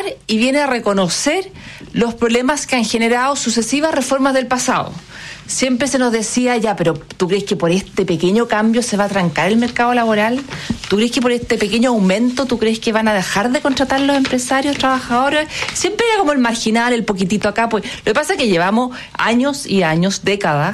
aceptar y viene a reconocer los problemas que han generado sucesivas reformas del pasado. Siempre se nos decía, ya, pero ¿tú crees que por este pequeño cambio se va a trancar el mercado laboral? ¿Tú crees que por este pequeño aumento, tú crees que van a dejar de contratar los empresarios, trabajadores? Siempre era como el marginal, el poquitito acá. Pues lo que pasa es que llevamos años y años, décadas,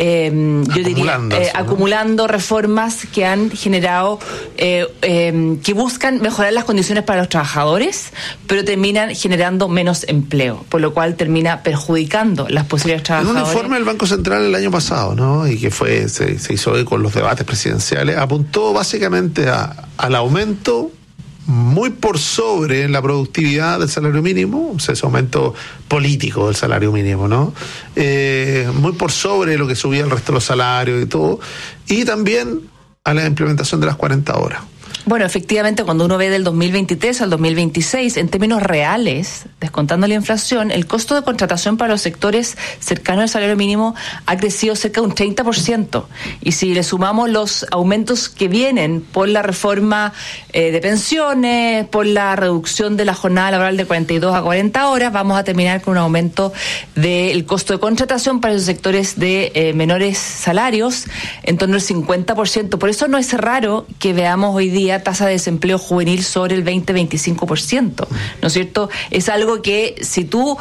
acumulando reformas que han generado, que buscan mejorar las condiciones para los trabajadores, pero terminan generando menos empleo, por lo cual termina perjudicando las posibilidades de trabajadores. En un informe del Banco Central el año pasado, ¿no? Y que se hizo hoy con los debates presidenciales, apuntó básicamente al aumento muy por sobre la productividad del salario mínimo, o sea, ese aumento político del salario mínimo, ¿no? Muy por sobre lo que subía el resto de los salarios y todo, y también a la implementación de las 40 horas. Bueno, efectivamente, cuando uno ve del 2023 al 2026, en términos reales, descontando la inflación, el costo de contratación para los sectores cercanos al salario mínimo ha crecido cerca de un 30%. Y si le sumamos los aumentos que vienen por la reforma de pensiones, por la reducción de la jornada laboral de 42 a 40 horas, vamos a terminar con un aumento del costo de contratación para los sectores de menores salarios en torno al 50%. Por eso no es raro que veamos hoy día tasa de desempleo juvenil sobre el 20-25%, ¿no es cierto? Es algo que si tú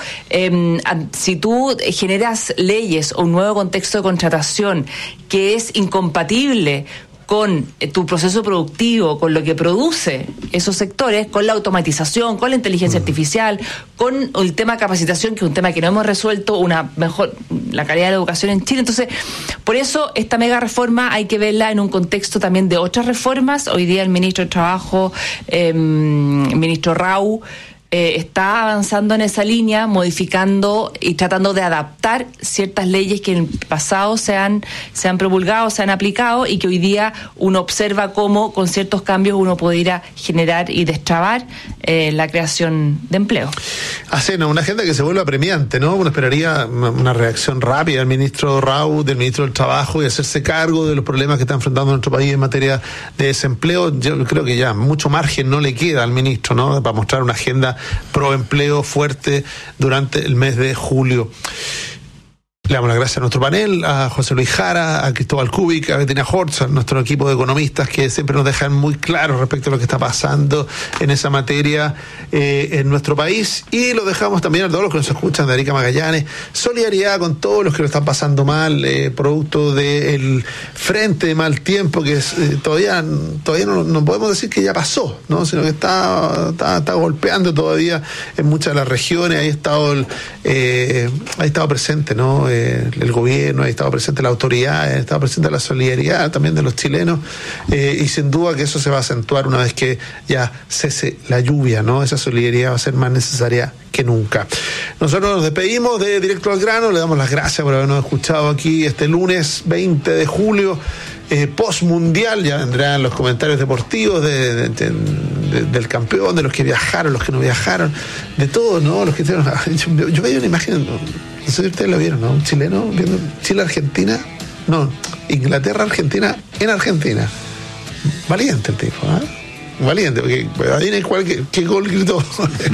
generas leyes o un nuevo contexto de contratación que es incompatible con tu proceso productivo, con lo que produce esos sectores, con la automatización, con la inteligencia artificial, con el tema de capacitación, que es un tema que no hemos resuelto, la calidad de la educación en Chile. Entonces, por eso esta mega reforma hay que verla en un contexto también de otras reformas. Hoy día el ministro de Trabajo, el ministro Rau, está avanzando en esa línea, modificando y tratando de adaptar ciertas leyes que en el pasado se han promulgado, se han aplicado, y que hoy día uno observa cómo con ciertos cambios uno pudiera generar y destrabar la creación de empleo. Una agenda que se vuelve apremiante, ¿no? Uno esperaría una reacción rápida del ministro Rau, del ministro del Trabajo, y hacerse cargo de los problemas que está enfrentando nuestro país en materia de desempleo. Yo creo que ya mucho margen no le queda al ministro, ¿no?, para mostrar una agenda pro empleo fuerte durante el mes de julio. Le damos las gracias a nuestro panel, a José Luis Jara, a Cristóbal Kubik, a Bettina Hortz, a nuestro equipo de economistas que siempre nos dejan muy claros respecto a lo que está pasando en esa materia en nuestro país. Y lo dejamos también a todos los que nos escuchan de Arica Magallanes. Solidaridad con todos los que lo están pasando mal, producto del frente de mal tiempo que todavía no podemos decir que ya pasó, ¿no?, sino que está golpeando todavía en muchas de las regiones. Ahí ha estado presente, ¿no?, el gobierno, ha estado presente la autoridad, ha estado presente la solidaridad también de los chilenos, y sin duda que eso se va a acentuar una vez que ya cese la lluvia, ¿no? Esa solidaridad va a ser más necesaria que nunca. Nosotros nos despedimos de Directo al Grano, le damos las gracias por habernos escuchado aquí este lunes 20 de julio, post-mundial. Ya vendrán los comentarios deportivos del campeón, de los que viajaron, los que no viajaron, de todos, ¿no? Los que hicieron. Yo veía una imagen, no sé si ustedes lo vieron, ¿no? Un chileno viendo Chile-Argentina, no, Inglaterra-Argentina en Argentina. Valiente el tipo, ¿eh? Valiente, porque adivinen qué gol gritó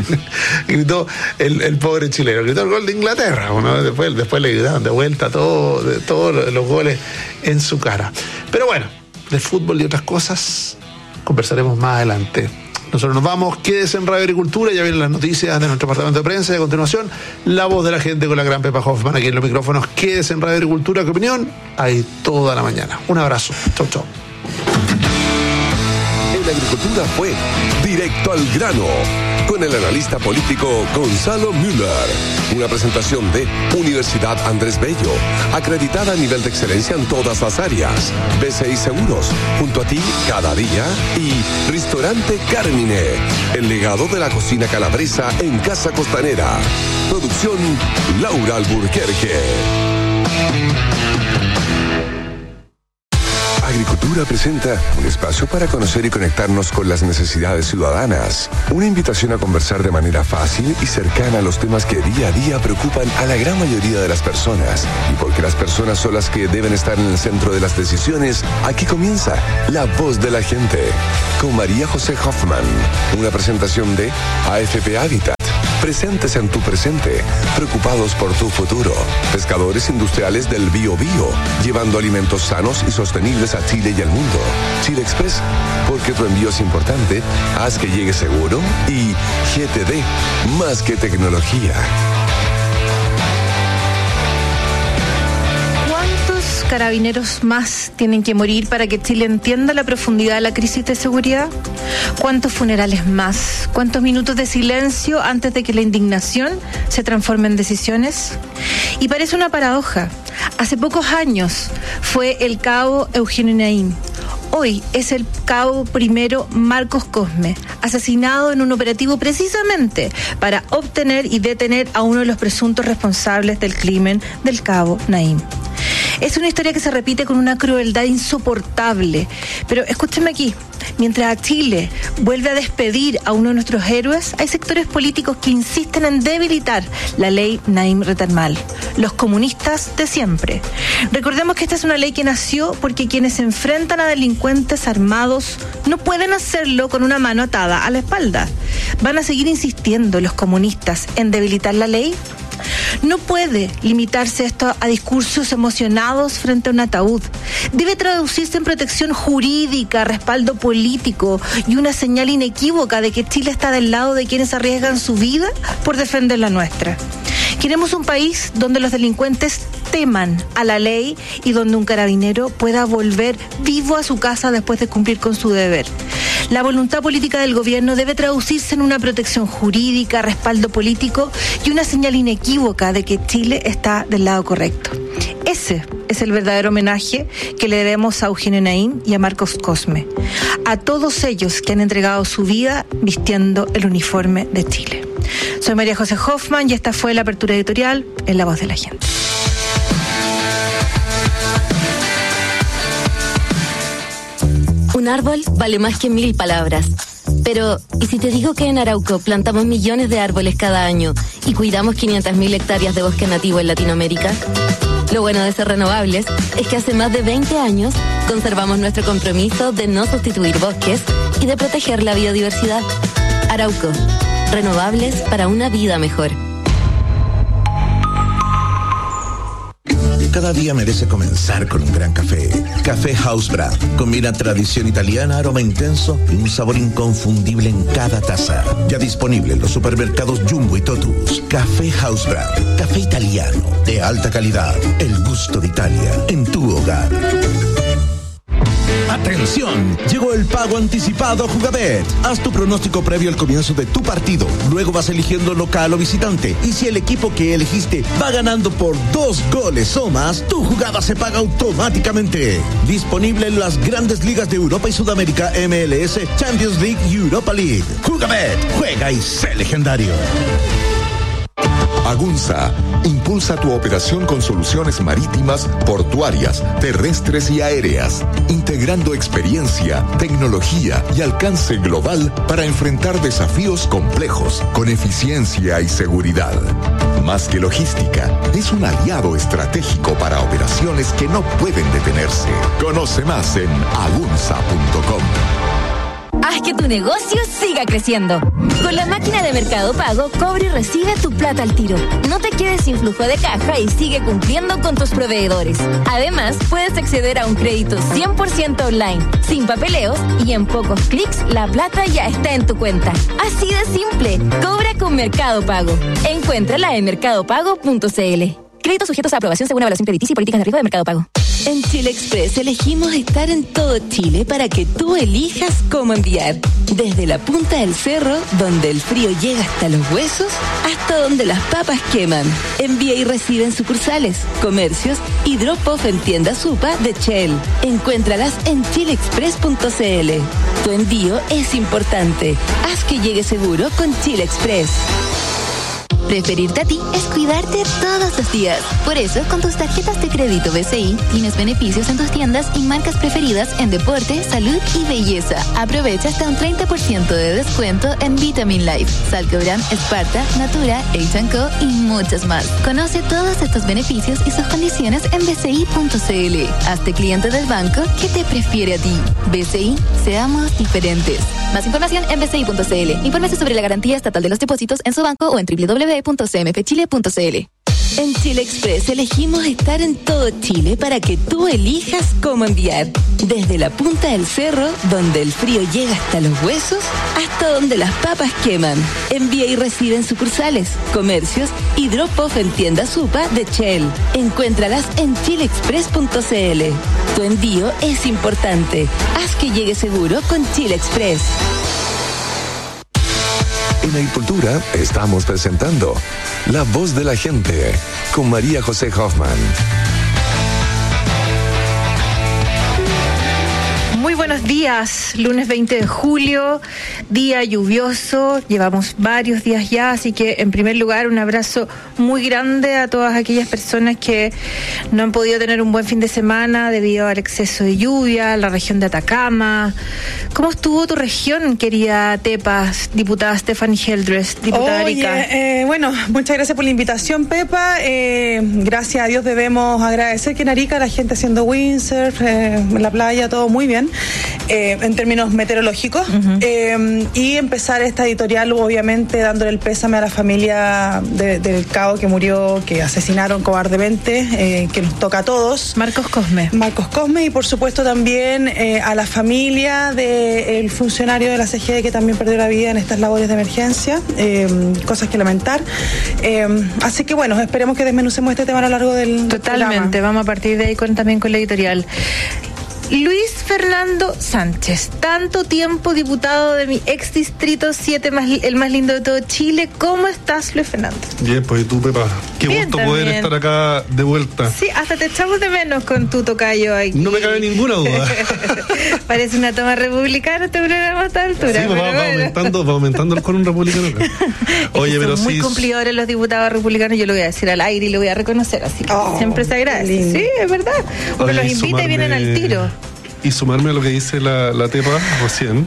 el pobre chileno. Gritó el gol de Inglaterra, ¿no? Después le gritaron de vuelta todos los goles en su cara. Pero bueno, de fútbol y otras cosas conversaremos más adelante. Nosotros nos vamos, quédese en Radio Agricultura, ya vienen las noticias de nuestro departamento de prensa, y a continuación la voz de la gente con la gran Pepa Hoffman aquí en los micrófonos. Quédese en Radio Agricultura, ¿qué opinión? Hay toda la mañana. Un abrazo, chau. La agricultura fue Directo al Grano, con el analista político Gonzalo Müller. Una presentación de Universidad Andrés Bello, acreditada a nivel de excelencia en todas las áreas. BCI Seguros, junto a ti cada día. Y Restaurante Carmine, el legado de la cocina calabresa en Casa Costanera. Producción Laura Alburquerque. Agricultura presenta un espacio para conocer y conectarnos con las necesidades ciudadanas. Una invitación a conversar de manera fácil y cercana a los temas que día a día preocupan a la gran mayoría de las personas. Y porque las personas son las que deben estar en el centro de las decisiones, aquí comienza La Voz de la Gente, con María José Hoffman. Una presentación de AFP Habitat, presentes en tu presente, preocupados por tu futuro. Pescadores industriales del Biobío, llevando alimentos sanos y sostenibles a Chile y al mundo. Chile Express, porque tu envío es importante, haz que llegue seguro. Y GTD, más que tecnología. ¿Carabineros más tienen que morir para que Chile entienda la profundidad de la crisis de seguridad? ¿Cuántos funerales más? ¿Cuántos minutos de silencio antes de que la indignación se transforme en decisiones? Y parece una paradoja. Hace pocos años fue el cabo Eugenio Naim. Hoy es el cabo primero Marcos Cosme, asesinado en un operativo precisamente para obtener y detener a uno de los presuntos responsables del crimen del cabo Naim. Es una historia que se repite con una crueldad insoportable. Pero escúcheme aquí, mientras Chile vuelve a despedir a uno de nuestros héroes, hay sectores políticos que insisten en debilitar la ley Naim Retalmal. Los comunistas de siempre. Recordemos que esta es una ley que nació porque quienes se enfrentan a delincuentes armados no pueden hacerlo con una mano atada a la espalda. ¿Van a seguir insistiendo los comunistas en debilitar la ley? No puede limitarse esto a discursos emocionados frente a un ataúd. Debe traducirse en protección jurídica, respaldo político y una señal inequívoca de que Chile está del lado de quienes arriesgan su vida por defender la nuestra. Queremos un país donde los delincuentes teman a la ley y donde un carabinero pueda volver vivo a su casa después de cumplir con su deber. La voluntad política del gobierno debe traducirse en una protección jurídica, respaldo político y una señal inequívoca de que Chile está del lado correcto. Ese es el verdadero homenaje que le debemos a Eugenio Naim y a Marcos Cosme, a todos ellos que han entregado su vida vistiendo el uniforme de Chile. Soy María José Hoffman y esta fue la apertura editorial en La Voz de la Gente. Un árbol vale más que 1000 palabras. Pero, ¿y si te digo que en Arauco plantamos millones de árboles cada año y cuidamos 500.000 hectáreas de bosque nativo en Latinoamérica? Lo bueno de ser renovables es que hace más de 20 años conservamos nuestro compromiso de no sustituir bosques y de proteger la biodiversidad. Arauco, renovables para una vida mejor. Cada día merece comenzar con un gran café. Café House Brand. Combina tradición italiana, aroma intenso y un sabor inconfundible en cada taza. Ya disponible en los supermercados Jumbo y Totus. Café House Brand. Café italiano de alta calidad. El gusto de Italia en tu hogar. ¡Atención! Llegó el pago anticipado Jugabet. Haz tu pronóstico previo al comienzo de tu partido. Luego vas eligiendo local o visitante. Y si el equipo que elegiste va ganando por 2 goles o más, tu jugada se paga automáticamente. Disponible en las grandes ligas de Europa y Sudamérica, MLS, Champions League y Europa League. Jugabet, juega y sé legendario. Agunza impulsa tu operación con soluciones marítimas, portuarias, terrestres y aéreas, integrando experiencia, tecnología y alcance global para enfrentar desafíos complejos con eficiencia y seguridad. Más que logística, es un aliado estratégico para operaciones que no pueden detenerse. Conoce más en agunza.com. Haz que tu negocio siga creciendo. Con la máquina de Mercado Pago, cobra y recibe tu plata al tiro. No te quedes sin flujo de caja y sigue cumpliendo con tus proveedores. Además, puedes acceder a un crédito 100% online, sin papeleos y en pocos clics la plata ya está en tu cuenta. Así de simple. Cobra con Mercado Pago. Encuéntrala en mercadopago.cl. Créditos sujetos a aprobación según evaluación crediticia y políticas de riesgo de Mercado Pago. En Chile Express elegimos estar en todo Chile para que tú elijas cómo enviar. Desde la punta del cerro, donde el frío llega hasta los huesos, hasta donde las papas queman. Envía y recibe en sucursales, comercios y drop-off en tiendas UPA de Shell. Encuéntralas en chileexpress.cl. Tu envío es importante. Haz que llegue seguro con Chile Express. Preferirte a ti es cuidarte todos los días. Por eso, con tus tarjetas de crédito BCI, tienes beneficios en tus tiendas y marcas preferidas en deporte, salud y belleza. Aprovecha hasta un 30% de descuento en Vitamin Life, Salcobran, Sparta, Natura, H&Co y muchos más. Conoce todos estos beneficios y sus condiciones en bci.cl. Hazte cliente del banco que te prefiere a ti. BCI, seamos diferentes. Más información en bci.cl. Infórmese sobre la garantía estatal de los depósitos en su banco o en www.cmfchile.cl. En Chile Express elegimos estar en todo Chile para que tú elijas cómo enviar. Desde la punta del cerro, donde el frío llega hasta los huesos, hasta donde las papas queman. Envía y recibe en sucursales, comercios y drop-off en tiendas UPA de Shell. Encuéntralas en chileexpress.cl. Tu envío es importante. Haz que llegue seguro con Chile Express. En Agricultura estamos presentando La Voz de la Gente con María José Hoffman. Muy buenos días, lunes 20 de julio, día lluvioso, llevamos varios días ya, así que en primer lugar un abrazo muy grande a todas aquellas personas que no han podido tener un buen fin de semana debido al exceso de lluvia, la región de Atacama. ¿Cómo estuvo tu región, querida Tepa, diputada Stephanie Heldress, diputada Arica? Bueno, muchas gracias por la invitación, Pepa. Gracias a Dios debemos agradecer que en Arica la gente haciendo windsurf, en la playa, todo muy bien. En términos meteorológicos, y empezar esta editorial obviamente dándole el pésame a la familia del cabo que murió, que asesinaron cobardemente, que nos toca a todos. Marcos Cosme, y por supuesto también a la familia del funcionario de la CGE que también perdió la vida en estas labores de emergencia, cosas que lamentar. Así que bueno, esperemos que desmenucemos este tema a lo largo del Totalmente, programa. vamos a partir de ahí también con la editorial. Luis Fernando Sánchez, tanto tiempo diputado de mi ex distrito 7, el más lindo de todo Chile. ¿Cómo estás, Luis Fernando? Bien, pues y tú, Pepa. Qué Bien, gusto también. poder estar acá de vuelta. Sí, hasta te echamos de menos con tu tocayo aquí. No me cabe ninguna duda. Parece una toma republicana este programa a esta altura. Sí, pero va aumentando el quórum republicano acá. Oye, son pero muy sí. cumplidores los diputados republicanos, yo lo voy a decir al aire y lo voy a reconocer, así que siempre se agradece. Sí, es verdad. Uno Oye, los invita y vienen al tiro. Y sumarme a lo que dice la Tepa recién,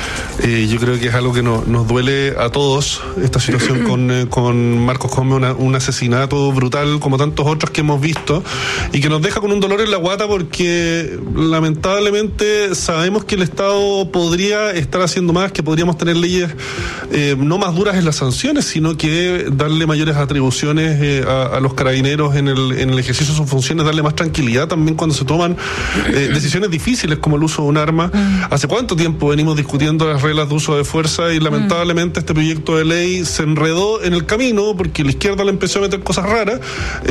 yo creo que es algo que nos duele a todos, esta situación con Marcos Cosme, un asesinato brutal como tantos otros que hemos visto, y que nos deja con un dolor en la guata porque lamentablemente sabemos que el Estado podría estar haciendo más, que podríamos tener leyes no más duras en las sanciones, sino que darle mayores atribuciones a los carabineros en el ejercicio de sus funciones, darle más tranquilidad también cuando se toman decisiones difíciles como el uso de un arma. ¿Hace cuánto tiempo venimos discutiendo las reglas de uso de fuerza? Y lamentablemente este proyecto de ley se enredó en el camino porque la izquierda le empezó a meter cosas raras,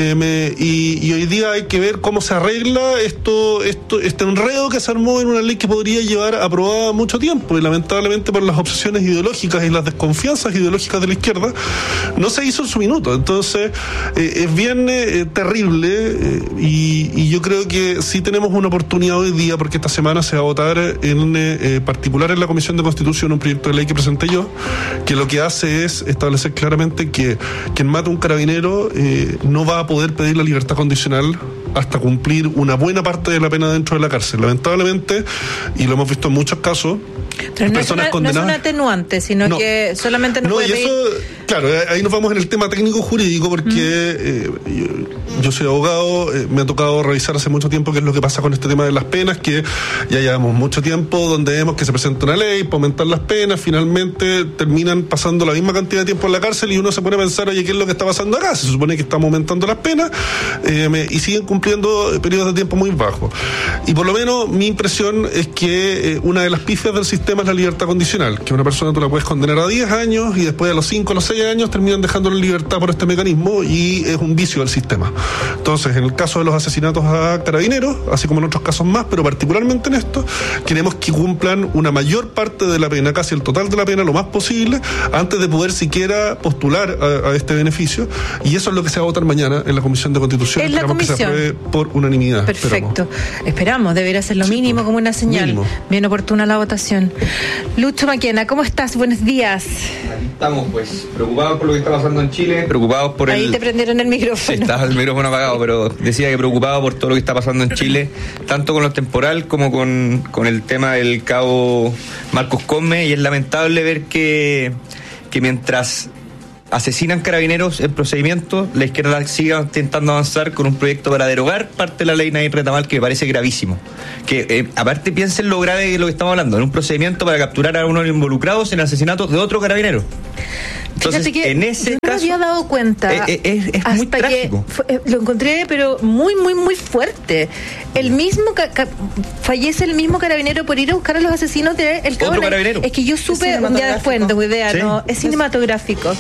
y hoy día hay que ver cómo se arregla este enredo que se armó en una ley que podría llevar aprobada mucho tiempo, y lamentablemente por las obsesiones ideológicas y las desconfianzas ideológicas de la izquierda no se hizo en su minuto. Entonces es bien terrible, y yo creo que sí tenemos una oportunidad hoy día, porque esta semana se va a votar en particular en la Comisión de Constitución un proyecto de ley que presenté yo, que lo que hace es establecer claramente que quien mata a un carabinero no va a poder pedir la libertad condicional hasta cumplir una buena parte de la pena dentro de la cárcel. Lamentablemente, y lo hemos visto en muchos casos, pero personas condenadas. No es un atenuante, sino que solamente no puede y pedir. eso, claro, ahí nos vamos en el tema técnico jurídico, porque yo soy abogado, me ha tocado revisar hace mucho tiempo qué es lo que pasa con este tema de las penas, que ya llevamos mucho tiempo donde vemos que se presenta una ley para aumentar las penas, finalmente terminan pasando la misma cantidad de tiempo en la cárcel, y uno se pone a pensar, oye, ¿qué es lo que está pasando acá? Se supone que estamos aumentando las penas, y siguen cumpliendo periodos de tiempo muy bajos. Y por lo menos mi impresión es que una de las pifias del sistema es la libertad condicional, que una persona tú la puedes condenar a 10 años y después a los 5 o los 6 años terminan dejándola en libertad por este mecanismo, y es un vicio del sistema. Entonces, en el caso de los asesinatos a carabineros, así como en otros casos más, pero particularmente en esto, queremos que cumplan una mayor parte de la pena, casi el total de la pena, lo más posible, antes de poder siquiera postular a este beneficio, y eso es lo que se va a votar mañana en la Comisión de Constitución. En la Esperamos comisión. que se apruebe por unanimidad. Perfecto. Esperamos, debería ser lo mínimo, como una señal. Mínimo. Bien oportuna la votación. Lucho Maquena, ¿cómo estás? Buenos días. estamos pues preocupados por lo que está pasando en Chile, preocupados por Ahí te prendieron el micrófono. Estaba el micrófono apagado, pero decía que preocupado por todo lo que está pasando en Chile, tanto con lo temporal como con el tema del cabo Marcos Come, y es lamentable ver que mientras asesinan carabineros en procedimiento, la izquierda sigue intentando avanzar con un proyecto para derogar parte de la ley Nair Retamal, que me parece gravísimo. Que aparte piensen lo grave de lo que estamos hablando, en un procedimiento para capturar a uno de los involucrados en el asesinato de otro carabinero. Entonces, fíjate que en ese yo caso, no me había dado cuenta es hasta muy trágico. Lo encontré pero muy fuerte. El mismo fallece el mismo carabinero por ir a buscar a los asesinos del cabo. Otro carabinero. Es que yo supe un día después, no tengo idea, no, es cinematográfico.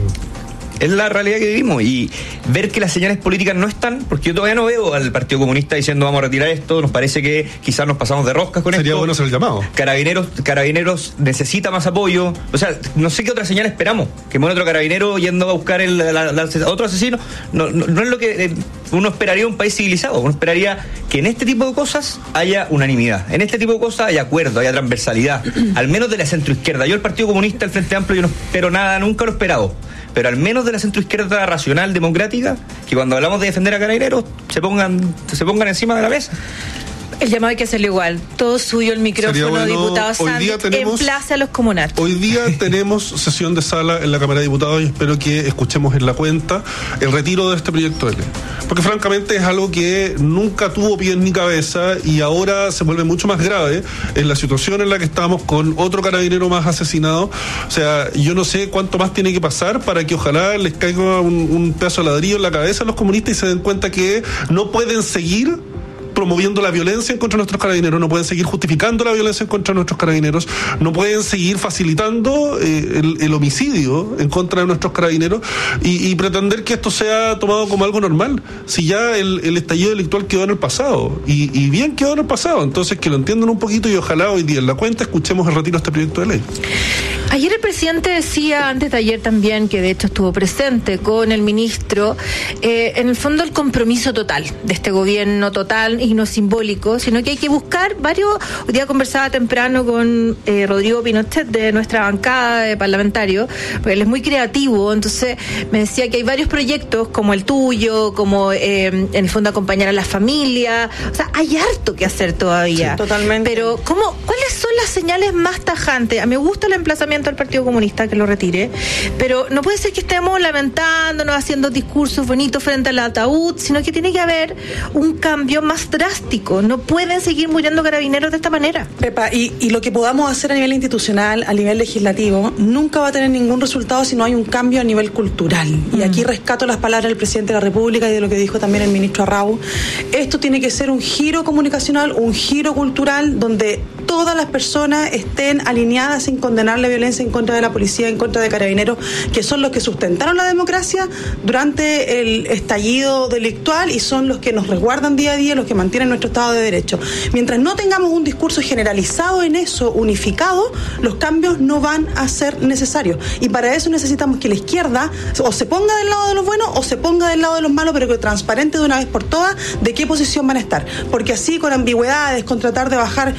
Es la realidad que vivimos, y ver que las señales políticas no están, porque yo todavía no veo al Partido Comunista diciendo vamos a retirar esto, nos parece que quizás nos pasamos de roscas con esto. Sería bueno hacer el llamado. Carabineros necesita más apoyo, o sea, no sé qué otra señal esperamos, que muera otro carabinero yendo a buscar otro asesino, no es lo que uno esperaría un país civilizado. Uno esperaría que en este tipo de cosas haya unanimidad, en este tipo de cosas haya acuerdo, haya transversalidad, al menos de la centroizquierda. Yo el Partido Comunista, el Frente Amplio, yo no espero nada, nunca lo he esperado, pero al menos de la centroizquierda racional, democrática, que cuando hablamos de defender a carabineros se pongan encima de la mesa. El llamado hay que hacerlo igual. Todo suyo el micrófono, bueno, diputado Sanz, emplace a los comunales. Hoy día tenemos sesión de sala en la Cámara de Diputados y espero que escuchemos en la cuenta el retiro de este proyecto de ley. Porque francamente es algo que nunca tuvo pies ni cabeza y ahora se vuelve mucho más grave en la situación en la que estamos con otro carabinero más asesinado. O sea, yo no sé cuánto más tiene que pasar para que ojalá les caiga un pedazo de ladrillo en la cabeza a los comunistas y se den cuenta que no pueden seguir promoviendo la violencia en contra de nuestros carabineros, no pueden seguir justificando la violencia en contra de nuestros carabineros, no pueden seguir facilitando el homicidio en contra de nuestros carabineros y pretender que esto sea tomado como algo normal, si ya el estallido delictual quedó en el pasado y bien quedó en el pasado. Entonces que lo entiendan un poquito y ojalá hoy día en la cuenta escuchemos el retiro de este proyecto de ley. Ayer el presidente decía, antes de ayer también, que de hecho estuvo presente con el ministro, en el fondo el compromiso total de este gobierno, total y no simbólico, sino que hay que buscar varios. Hoy día conversaba temprano con Rodrigo Pinochet de nuestra bancada de parlamentario, porque él es muy creativo, entonces me decía que hay varios proyectos como el tuyo, como en el fondo acompañar a las familias, o sea, hay harto que hacer todavía. Sí, totalmente. Pero ¿cuáles son las señales más tajantes? A mí me gusta el emplazamiento al Partido Comunista que lo retire, pero no puede ser que estemos lamentándonos, haciendo discursos bonitos frente al ataúd, sino que tiene que haber un cambio más drástico. No pueden seguir muriendo carabineros de esta manera. Pepa, y lo que podamos hacer a nivel institucional, a nivel legislativo, nunca va a tener ningún resultado si no hay un cambio a nivel cultural. Y aquí rescato las palabras del presidente de la República y de lo que dijo también el ministro Arrau. Esto tiene que ser un giro comunicacional, un giro cultural, donde todas las personas estén alineadas en condenar la violencia en contra de la policía, en contra de carabineros, que son los que sustentaron la democracia durante el estallido delictual y son los que nos resguardan día a día, los que mantienen nuestro Estado de Derecho. Mientras no tengamos un discurso generalizado en eso, unificado, los cambios no van a ser necesarios. Y para eso necesitamos que la izquierda o se ponga del lado de los buenos o se ponga del lado de los malos, pero que transparente de una vez por todas de qué posición van a estar. Porque así, con ambigüedades, con tratar de bajar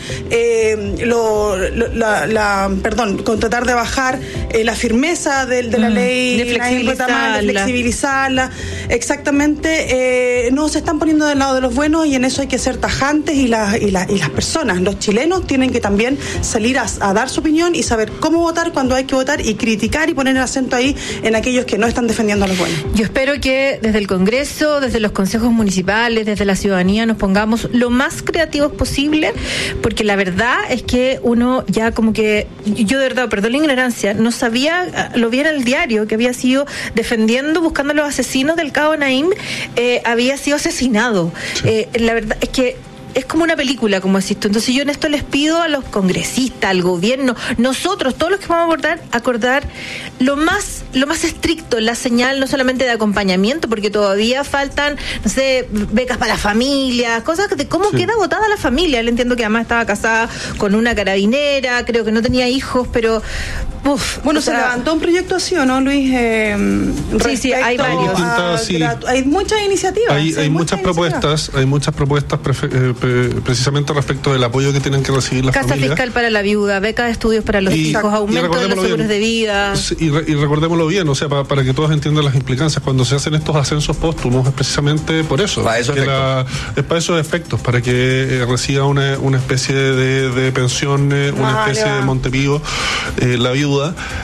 con tratar de bajar la firmeza de la ley, de flexibilizarla, exactamente, no se están poniendo del lado de los buenos y en eso hay que ser tajantes y las personas, los chilenos tienen que también salir a dar su opinión y saber cómo votar cuando hay que votar y criticar y poner el acento ahí en aquellos que no están defendiendo a los buenos. Yo espero que desde el Congreso, desde los consejos municipales, desde la ciudadanía nos pongamos lo más creativos posible, porque la verdad es que uno ya como que, yo de verdad, perdón la ignorancia, no sabía, lo vi en el diario, que había sido buscando a los asesinos del cabo Naim, había sido asesinado. Sí. La verdad es que es como una película, como decís tú. Entonces yo en esto les pido a los congresistas, al gobierno, nosotros, todos los que vamos a acordar lo más lo más estricto, la señal no solamente de acompañamiento, porque todavía faltan, no sé, becas para familias, cosas de cómo queda votada la familia. Le entiendo que además estaba casada con una carabinera, creo que no tenía hijos, pero bueno, se levantó un proyecto así, ¿o no, Luis? Sí, hay varios. Hay muchas iniciativas. Hay muchas propuestas, precisamente respecto del apoyo que tienen que recibir las familias. Casa fiscal para la viuda, beca de estudios para los hijos, aumento de los seguros de vida. Y recordémoslo bien, o sea, para que todos entiendan las implicancias, cuando se hacen estos ascensos póstumos es precisamente por eso. Para esos efectos. Es para esos efectos, para que reciba una especie de pensión, una especie de Montepío, la viuda.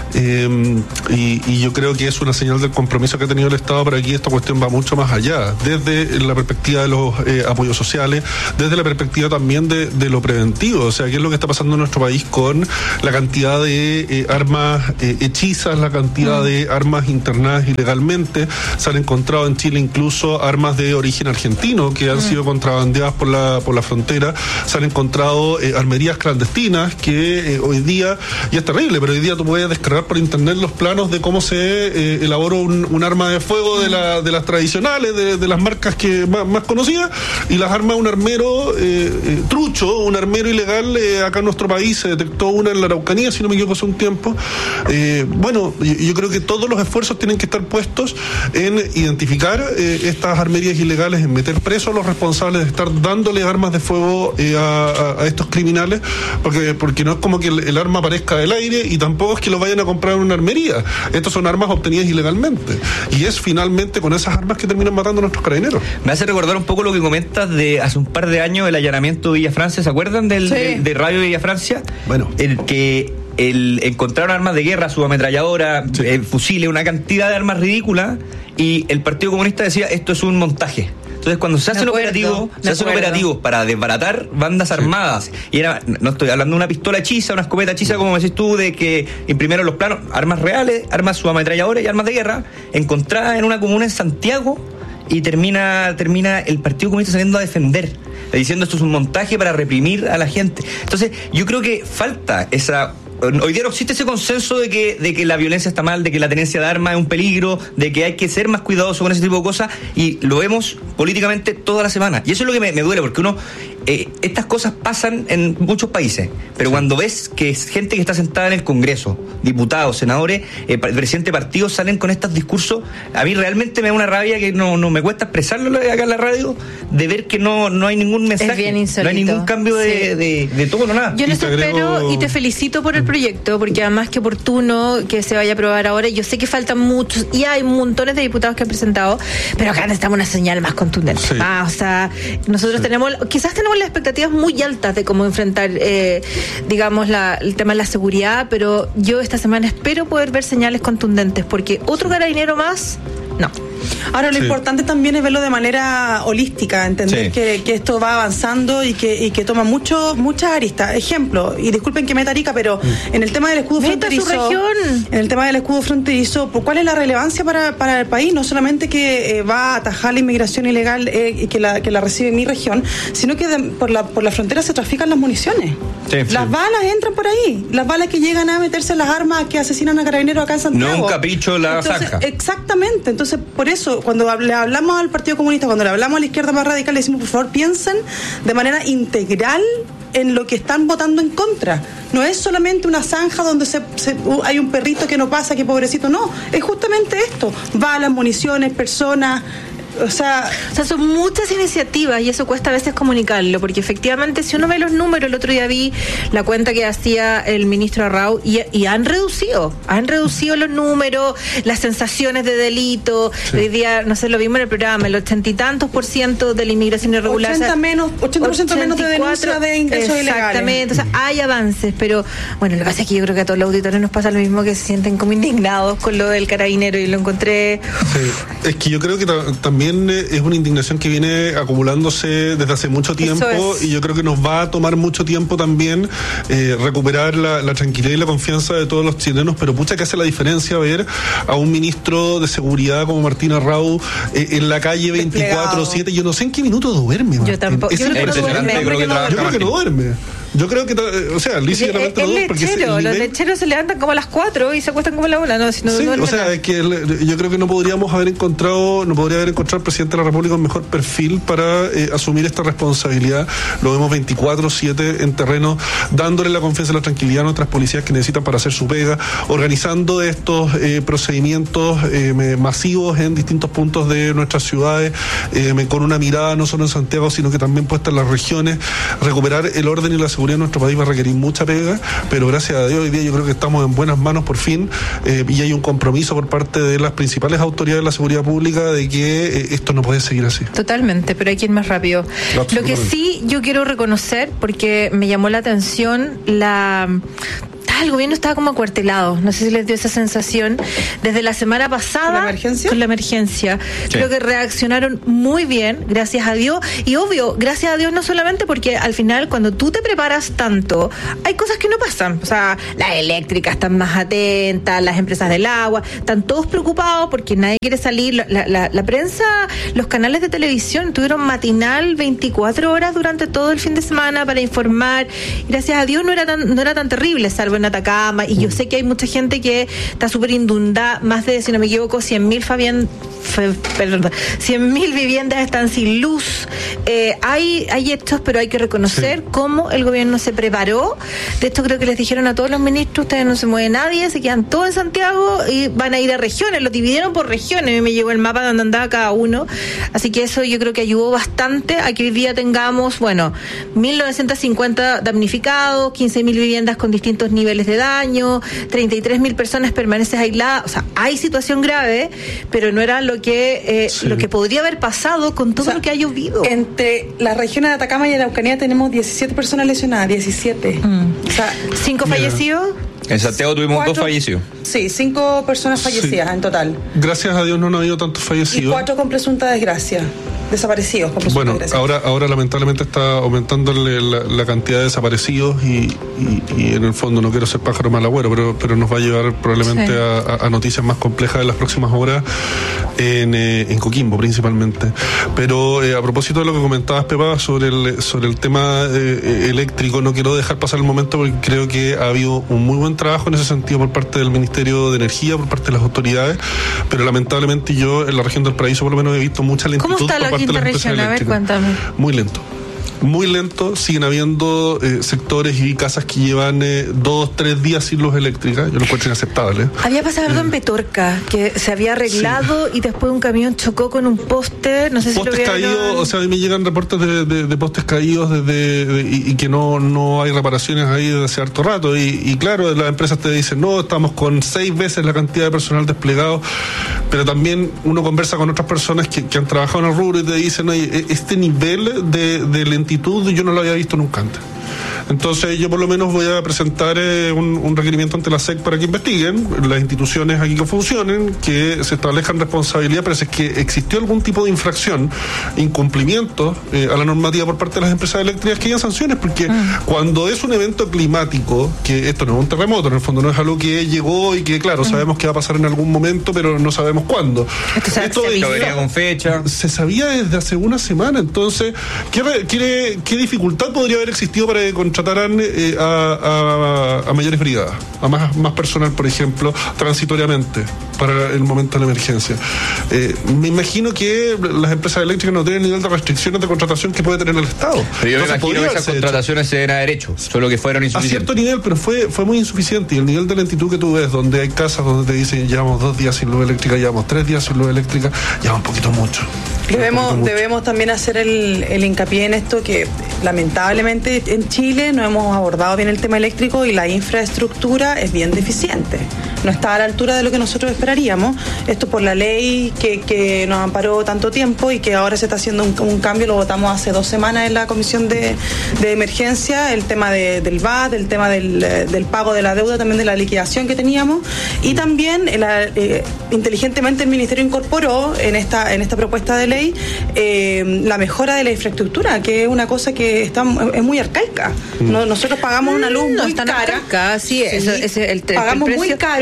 Y yo creo que es una señal del compromiso que ha tenido el Estado, pero aquí esta cuestión va mucho más allá, desde la perspectiva de los apoyos sociales, desde la perspectiva también de lo preventivo, o sea, qué es lo que está pasando en nuestro país con la cantidad de armas hechizas, la cantidad de armas internadas ilegalmente. Se han encontrado en Chile incluso armas de origen argentino que han sido contrabandeadas por la frontera. Se han encontrado armerías clandestinas que hoy día, y es terrible, pero hoy día tú puedes descargar por internet los planos de cómo se elabora un arma de fuego de las tradicionales, de las marcas que más conocidas, y las armas un armero trucho, un armero ilegal. Acá en nuestro país se detectó una en la Araucanía, si no me equivoco, hace un tiempo. Bueno, yo creo que todos los esfuerzos tienen que estar puestos en identificar estas armerías ilegales, en meter presos a los responsables de estar dándole armas de fuego a estos criminales, porque no es como que el arma aparezca del aire, y tampoco es que lo vayan a comprar en una armería. Estas son armas obtenidas ilegalmente, y es finalmente con esas armas que terminan matando a nuestros carabineros. Me hace recordar un poco lo que comentas de hace un par de años, el allanamiento de Villa Francia. ¿Se acuerdan de Radio Villa Francia? Bueno, encontraron armas de guerra, subametralladora, fusiles, una cantidad de armas ridículas, y el Partido Comunista decía, esto es un montaje. Entonces, cuando se hacen operativos para desbaratar bandas armadas, y no estoy hablando de una pistola hechiza, una escopeta hechiza, como decís tú, de que imprimieron los planos, armas reales, armas subametralladoras y armas de guerra, encontradas en una comuna en Santiago, y termina el Partido Comunista saliendo a defender, diciendo esto es un montaje para reprimir a la gente. Entonces, yo creo que falta esa... Hoy día no existe ese consenso de que la violencia está mal, de que la tenencia de armas es un peligro, de que hay que ser más cuidadoso con ese tipo de cosas, y lo vemos políticamente toda la semana. Y eso es lo que me duele, porque estas cosas pasan en muchos países, pero cuando ves que es gente que está sentada en el Congreso, diputados, senadores, presidentes de partidos, salen con estos discursos, a mí realmente me da una rabia que no me cuesta expresarlo acá en la radio, de ver que no hay ningún mensaje, es bien insólito. No hay ningún cambio de todo, no nada. Yo les espero y te felicito por el proyecto, porque además que oportuno que se vaya a aprobar ahora. Yo sé que faltan muchos y hay montones de diputados que han presentado, pero acá necesitamos una señal más contundente. O sea, nosotros quizás tenemos las expectativas muy altas de cómo enfrentar, digamos, el tema de la seguridad, pero yo esta semana espero poder ver señales contundentes, porque otro carabinero más, no. Ahora, lo importante también es verlo de manera holística, entender que esto va avanzando y que toma muchas aristas. Ejemplo, y disculpen que meta Arica, pero en el tema del escudo fronterizo, ¿cuál es la relevancia para el país? No solamente que va a atajar la inmigración ilegal y que la recibe mi región, sino que por la frontera se trafican las municiones. Las balas entran por ahí, las balas que llegan a meterse en las armas que asesinan a carabineros acá en Santiago. No un capricho la zanja. Exactamente, entonces por eso cuando le hablamos al Partido Comunista, cuando le hablamos a la izquierda más radical, le decimos, por favor, piensen de manera integral en lo que están votando en contra. No es solamente una zanja donde hay un perrito que no pasa, que pobrecito, no, es justamente esto, balas, municiones, personas. O sea, son muchas iniciativas y eso cuesta a veces comunicarlo, porque efectivamente si uno ve los números, el otro día vi la cuenta que hacía el ministro Arrau y han reducido los números, las sensaciones de delito. Hoy día, no sé, lo vimos en el programa, el 80 y tantos % de la inmigración irregular, 80% menos de denuncia de ingresos ilegales. Exactamente, o sea, hay avances, pero bueno, lo que pasa es que yo creo que a todos los auditores nos pasa lo mismo, que se sienten como indignados con lo del carabinero, y lo encontré. Es que yo creo que también es una indignación que viene acumulándose desde hace mucho tiempo, y yo creo que nos va a tomar mucho tiempo también recuperar la tranquilidad y la confianza de todos los chilenos, pero pucha que hace la diferencia ver a un ministro de seguridad como Martín Arrau en la calle 24/7. Yo no sé en qué minuto duerme. Yo tampoco. Yo creo que no duerme. Yo creo que, o sea, Lizzy lamenta los dos porque los lecheros se levantan como a las 4 y se acuestan como a la 1, ¿no? Si no, sí, no o sea, es que yo creo que no podría haber encontrado el presidente de la República un mejor perfil para asumir esta responsabilidad. Lo vemos 24/7 en terreno, dándole la confianza y la tranquilidad a nuestras policías que necesitan para hacer su pega, organizando estos procedimientos masivos en distintos puntos de nuestras ciudades, con una mirada no solo en Santiago, sino que también puesta en las regiones. Recuperar el orden y la seguridad de nuestro país va a requerir mucha pega, pero gracias a Dios hoy día yo creo que estamos en buenas manos por fin, y hay un compromiso por parte de las principales autoridades de la seguridad pública de que esto no puede seguir así. Totalmente, pero hay que ir más rápido. Lo que sí yo quiero reconocer, porque me llamó la atención el gobierno estaba como acuartelado, no sé si les dio esa sensación desde la semana pasada con la emergencia. Sí. Creo que reaccionaron muy bien, gracias a Dios, y obvio, gracias a Dios no solamente porque al final cuando tú te preparas tanto, hay cosas que no pasan, o sea, las eléctricas están más atentas, las empresas del agua, están todos preocupados porque nadie quiere salir, la prensa, los canales de televisión tuvieron matinal 24 horas durante todo el fin de semana para informar, y gracias a Dios no era tan terrible, salvo en Atacama, y yo sé que hay mucha gente que está súper inundada, más de, si no me equivoco, 100.000 viviendas están sin luz. Hay hechos, pero hay que reconocer cómo el gobierno se preparó. De esto creo que les dijeron a todos los ministros, ustedes no se mueve nadie, se quedan todos en Santiago y van a ir a regiones, lo dividieron por regiones, a mí me llegó el mapa donde andaba cada uno, así que eso yo creo que ayudó bastante a que hoy día tengamos, 1.950 damnificados, 15.000 viviendas con distintos niveles de daño, 33.000 personas permanecen aisladas, o sea, hay situación grave, pero no era lo que podría haber pasado con todo lo que ha llovido. Entre las regiones de Atacama y Araucanía tenemos 17 personas lesionadas, 17. O sea, 5 fallecidos. En Santiago tuvimos 2 fallecidos. Sí, 5 personas fallecidas en total. Gracias a Dios no ha habido tantos fallecidos. Y 4 con presunta desgracia. Desaparecidos con presunta desgracia. Ahora lamentablemente está aumentando la cantidad de desaparecidos y en el fondo no quiero ser pájaro mal agüero, pero nos va a llevar probablemente a noticias más complejas en las próximas horas en Coquimbo principalmente. Pero a propósito de lo que comentabas, Pepa, sobre el tema eléctrico, no quiero dejar pasar el momento porque creo que ha habido un muy buen trabajo en ese sentido por parte del Ministerio de Energía, por parte de las autoridades, pero lamentablemente yo en la región del Paraíso por lo menos he visto mucha lentitud por parte de las empresas eléctricas. Cuéntame. Muy lento, siguen habiendo sectores y casas que llevan 2-3 días sin luz eléctrica. Yo lo encuentro inaceptable. Había pasado algo en Petorca, que se había arreglado y después un camión chocó con un poste, no sé si lo vieron. Postes caídos, o sea, a mí me llegan reportes de postes caídos y que no hay reparaciones ahí desde hace harto rato. Y claro, las empresas te dicen, no, estamos con 6 veces la cantidad de personal desplegado, pero también uno conversa con otras personas que han trabajado en el rubro y te dicen, oye, este nivel de lentitud yo no lo había visto nunca antes. Entonces yo por lo menos voy a presentar un requerimiento ante la SEC para que investiguen las instituciones aquí que funcionen, que se establezcan responsabilidad, pero si es que existió algún tipo de infracción, incumplimiento a la normativa por parte de las empresas eléctricas, que haya sanciones, porque cuando es un evento climático, que esto no es un terremoto, en el fondo no es algo que llegó y que claro, sabemos que va a pasar en algún momento, pero no sabemos cuándo. Esto venía con fecha. Se sabía desde hace una semana, entonces, ¿qué dificultad podría haber existido para que contrataran a mayores brigadas, a más personal, por ejemplo, transitoriamente para el momento de la emergencia? Me imagino que las empresas eléctricas no tienen el nivel de restricciones de contratación que puede tener el Estado. Pero yo me imagino que esas contrataciones se deben haber hecho, solo que fueron insuficientes. A cierto nivel, pero fue muy insuficiente. Y el nivel de lentitud que tú ves, donde hay casas donde te dicen llevamos 2 días sin luz eléctrica, llevamos 3 días sin luz eléctrica, lleva un poquito mucho. Debemos también hacer el hincapié en esto, que lamentablemente en Chile no hemos abordado bien el tema eléctrico y la infraestructura es bien deficiente. No está a la altura de lo que nosotros esperaríamos. Esto por la ley que nos amparó tanto tiempo y que ahora se está haciendo un cambio, lo votamos hace 2 semanas en la comisión de emergencia, el tema del VAT, el tema del pago de la deuda, también de la liquidación que teníamos, y también inteligentemente el Ministerio incorporó en esta propuesta de ley la mejora de la infraestructura, que es una cosa que es muy arcaica. Nosotros pagamos una luz muy cara. Arcaica, sí, pagamos muy caro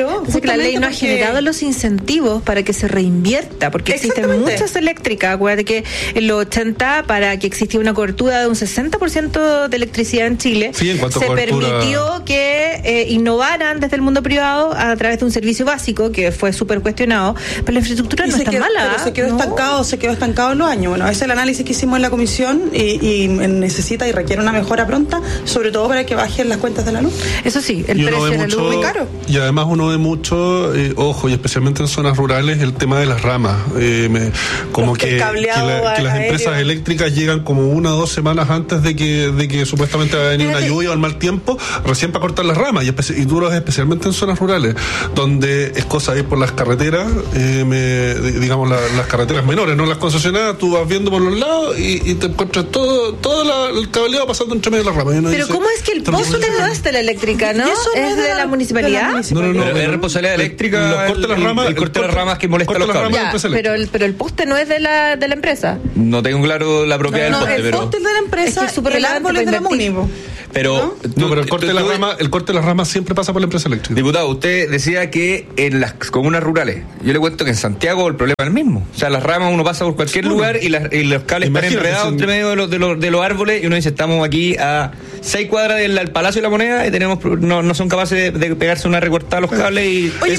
Claro. Entonces que la ley no ha generado los incentivos para que se reinvierta, porque existen muchas eléctricas. Acuérdate que en los 80, para que existiera una cobertura de un 60% de electricidad en Chile, se permitió que innovaran desde el mundo privado a través de un servicio básico que fue súper cuestionado, pero la infraestructura no está mala. Pero se quedó estancado en los años. Bueno, ese es el análisis que hicimos en la comisión y necesita y requiere una mejora pronta, sobre todo para que bajen las cuentas de la luz. Eso sí, el precio de la luz es muy caro. Y además uno ve mucho, ojo, y especialmente en zonas rurales, el tema de las ramas. Como que las empresas eléctricas llegan como 1 o 2 semanas antes de que supuestamente va a venir una lluvia o el mal tiempo, recién para cortar las ramas. Y tú lo ves especialmente en zonas rurales, donde es cosa de ir por las carreteras, digamos las carreteras menores, no las concesionadas, tú vas viendo por los lados y te encuentras todo el cableado pasando entre medio de las ramas. Pero dice, ¿cómo es que el pozo no es de la eléctrica, no? ¿Es de la municipalidad? No, es responsabilidad eléctrica. El corte de las ramas que molesta a los cables. Pero el poste no es de la empresa. No tengo claro la propiedad del poste. El poste es de la empresa, el árbol es de la MUNI. Pero el corte de las ramas siempre pasa por la empresa eléctrica. Diputado, usted decía que en las comunas rurales, yo le cuento que en Santiago el problema es el mismo. O sea, las ramas uno pasa por cualquier lugar y los cables están enredados entre medio de los árboles y uno dice, estamos aquí a 6 cuadras del Palacio de la Moneda y no son capaces de pegarse una recortada a los cables y... Oye,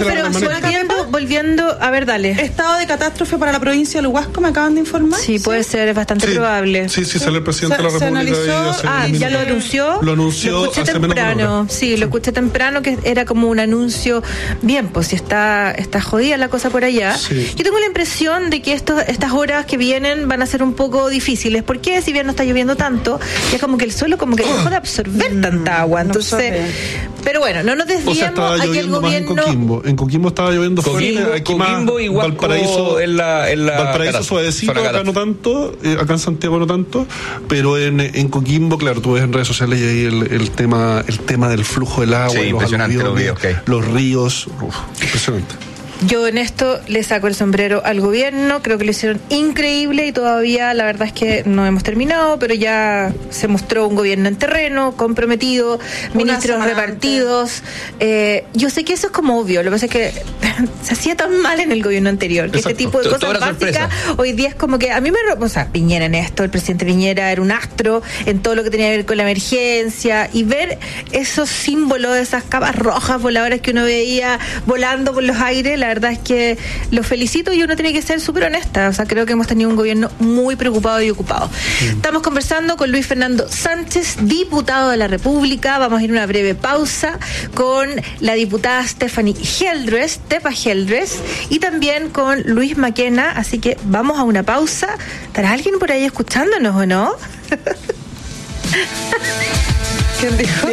volviendo, a ver, dale. Estado de catástrofe para la provincia del Huasco, me acaban de informar. Sí, puede ser, es bastante probable. Sí, sale el presidente de la República. Ya lo anunció. Lo escuché hace temprano. Sí, lo escuché temprano, que era como un anuncio. Bien, pues si está jodida la cosa por allá. Sí. Yo tengo la impresión de que estas horas que vienen van a ser un poco difíciles. ¿Por qué? Si bien no está lloviendo tanto, ya como que el suelo como que dejó de absorber tanta agua. Entonces, pero bueno, no nos desviemos. Aquí el gobierno. En Coquimbo estaba lloviendo fuerte. Coquimbo y Valparaíso en la Valparaíso suavecito, acá no tanto, acá en Santiago no tanto, pero en Coquimbo, claro, tú ves en redes sociales y ahí el tema del flujo del agua, y los aluviones, los ríos, impresionante. Yo en esto le saco el sombrero al gobierno, creo que lo hicieron increíble y todavía la verdad es que no hemos terminado, pero ya se mostró un gobierno en terreno, comprometido, ministros repartidos. Yo sé que eso es como obvio, lo que pasa es que se hacía tan mal en el gobierno anterior, que este tipo de cosas básicas hoy día es como que a mí Piñera en esto, el presidente Piñera era un astro en todo lo que tenía que ver con la emergencia, y ver esos símbolos, esas capas rojas voladoras que uno veía volando por los aires, la verdad es que lo felicito y uno tiene que ser súper honesta. O sea, creo que hemos tenido un gobierno muy preocupado y ocupado. Estamos conversando con Luis Fernando Sánchez, diputado de la República. Vamos a ir a una breve pausa con la diputada Stephanie Geldres, Tepa Geldres, y también con Luis Maquena. Así que vamos a una pausa. ¿Estará alguien por ahí escuchándonos o no? ¿Quién dijo?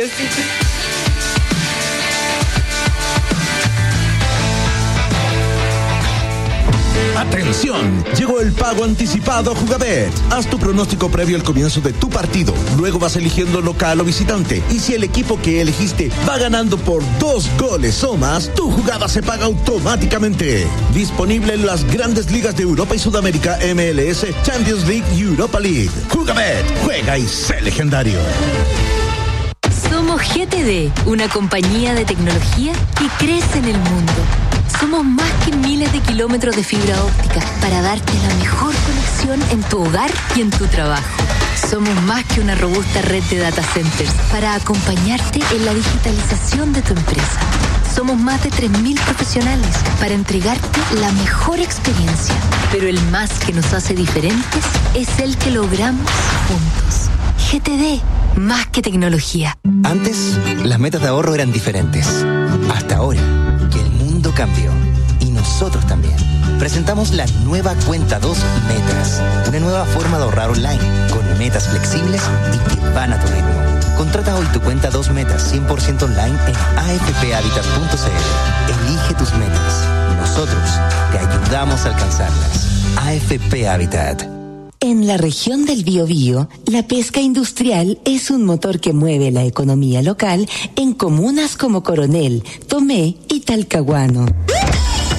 ¡Atención! Llegó el pago anticipado a Jugabet. Haz tu pronóstico previo al comienzo de tu partido. Luego vas eligiendo local o visitante. Y si el equipo que elegiste va ganando por 2 goles o más, tu jugada se paga automáticamente. Disponible en las grandes ligas de Europa y Sudamérica, MLS, Champions League y Europa League. Jugabet, juega y sé legendario. Somos GTD, una compañía de tecnología que crece en el mundo. Somos más que miles de kilómetros de fibra óptica para darte la mejor conexión en tu hogar y en tu trabajo. Somos más que una robusta red de data centers para acompañarte en la digitalización de tu empresa. Somos más de 3.000 profesionales para entregarte la mejor experiencia. Pero el más que nos hace diferentes es el que logramos juntos. GTD, más que tecnología. Antes, las metas de ahorro eran diferentes. Hasta ahora, que el mundo cambió. Y nosotros también. Presentamos la nueva Cuenta 2 Metas. Una nueva forma de ahorrar online, con metas flexibles y que van a tu ritmo. Contrata hoy tu Cuenta 2 Metas 100% online en afphabitat.cl. Elige tus metas. Nosotros te ayudamos a alcanzarlas. AFP Habitat. En la región del Biobío, la pesca industrial es un motor que mueve la economía local en comunas como Coronel, Tomé y Talcahuano.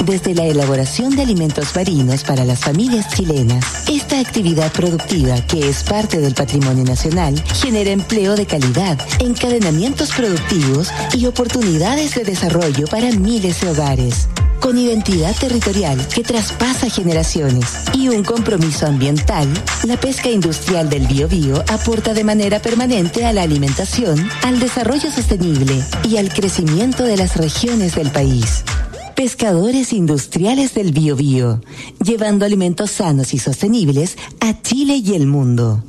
Desde la elaboración de alimentos marinos para las familias chilenas, esta actividad productiva, que es parte del patrimonio nacional, genera empleo de calidad, encadenamientos productivos y oportunidades de desarrollo para miles de hogares. Con identidad territorial que traspasa generaciones y un compromiso ambiental, la pesca industrial del Biobío aporta de manera permanente a la alimentación, al desarrollo sostenible y al crecimiento de las regiones del país. Pescadores Industriales del Biobío, llevando alimentos sanos y sostenibles a Chile y el mundo.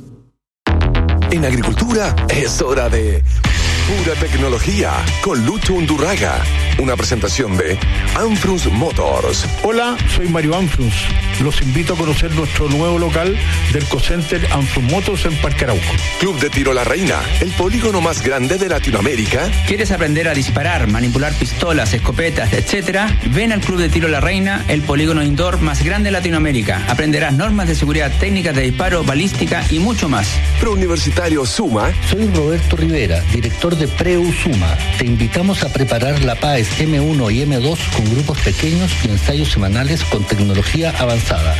En agricultura es hora de Pura Tecnología con Lucho Undurraga. Una presentación de Anfrus Motors. Hola, soy Mario Anfrus. Los invito a conocer nuestro nuevo local del Cocenter Anfrus Motors en Parque Arauco. Club de Tiro La Reina, el polígono más grande de Latinoamérica. ¿Quieres aprender a disparar, manipular pistolas, escopetas, etcétera? Ven al Club de Tiro La Reina, el polígono indoor más grande de Latinoamérica. Aprenderás normas de seguridad, técnicas de disparo, balística y mucho más. Prouniversitario Suma. Soy Roberto Rivera, director de Preu Suma. Te invitamos a preparar la PAES M1 y M2 con grupos pequeños y ensayos semanales con tecnología avanzada.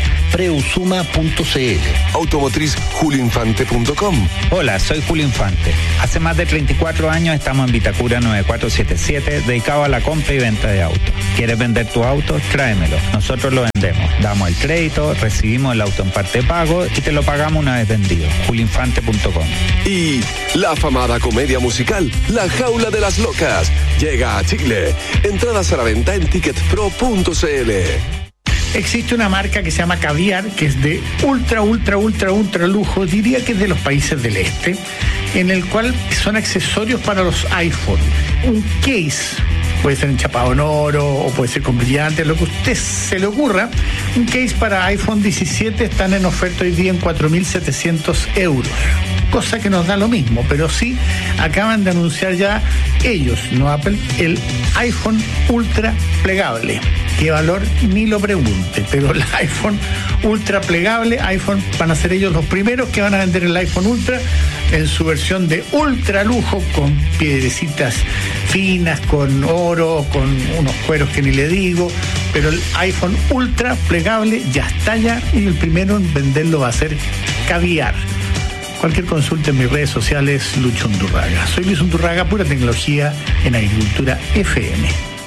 Preusuma.cl. Automotriz julioinfante.com. Hola, soy Julio Infante. Hace más de 34 años estamos en Vitacura 9477, dedicado a la compra y venta de autos. ¿Quieres vender tu auto? Tráemelo. Nosotros lo vendemos. Damos el crédito, recibimos el auto en parte de pago y te lo pagamos una vez vendido. julioinfante.com. Y la afamada comedia musical La Jaula de las Locas llega a Chile. Entradas a la venta en ticketpro.cl. Existe una marca que se llama Caviar, que es de ultra lujo, diría que es de los países del este, en el cual son accesorios para los iPhone. Un case, puede ser enchapado en oro o puede ser con brillantes, lo que a usted se le ocurra. Un case para iPhone 17 están en oferta hoy día en 4.700 euros. Cosa que nos da lo mismo, pero sí acaban de anunciar ya ellos, no Apple, el iPhone Ultra plegable. ¿Qué valor? Ni lo pregunte, pero el iPhone Ultra plegable, iPhone, van a ser ellos los primeros que van a vender el iPhone Ultra en su versión de ultra lujo, con piedrecitas finas, con oro, con unos cueros que ni le digo, pero el iPhone Ultra plegable ya está ya, y el primero en venderlo va a ser Caviar. Cualquier consulta en mis redes sociales, Lucho Undurraga. Soy Luis Undurraga, Pura Tecnología en Agricultura FM.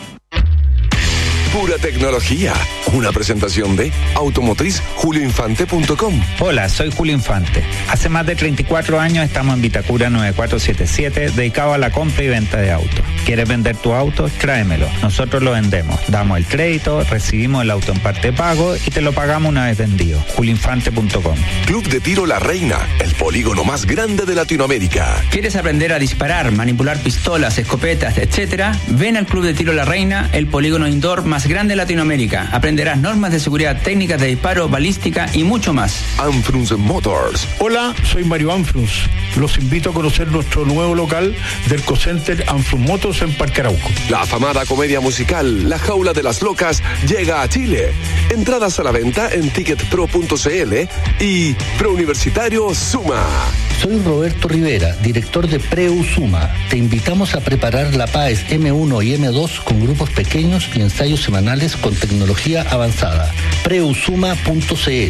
Pura Tecnología, una presentación de Automotriz julioinfante.com. Hola, soy Julio Infante. Hace más de 34 años estamos en Vitacura 9477, dedicado a la compra y venta de autos. ¿Quieres vender tu auto? Tráemelo. Nosotros lo vendemos. Damos el crédito, recibimos el auto en parte de pago y te lo pagamos una vez vendido. julioinfante.com. Club de Tiro La Reina, el polígono más grande de Latinoamérica. ¿Quieres aprender a disparar, manipular pistolas, escopetas, etcétera? Ven al Club de Tiro La Reina, el polígono indoor más grande de Latinoamérica. Aprenderás normas de seguridad, técnicas de disparo, balística y mucho más. Anfrus Motors. Hola, soy Mario Anfrus. Los invito a conocer nuestro nuevo local del Cocenter Anfrus Motors en Parque Arauco. La afamada comedia musical La Jaula de las Locas llega a Chile. Entradas a la venta en ticketpro.cl y Prouniversitario Suma. Soy Roberto Rivera, director de Preu Suma. Te invitamos a preparar la PAES M1 y M2 con grupos pequeños y ensayos semanales con tecnología avanzada. Preusuma.cl.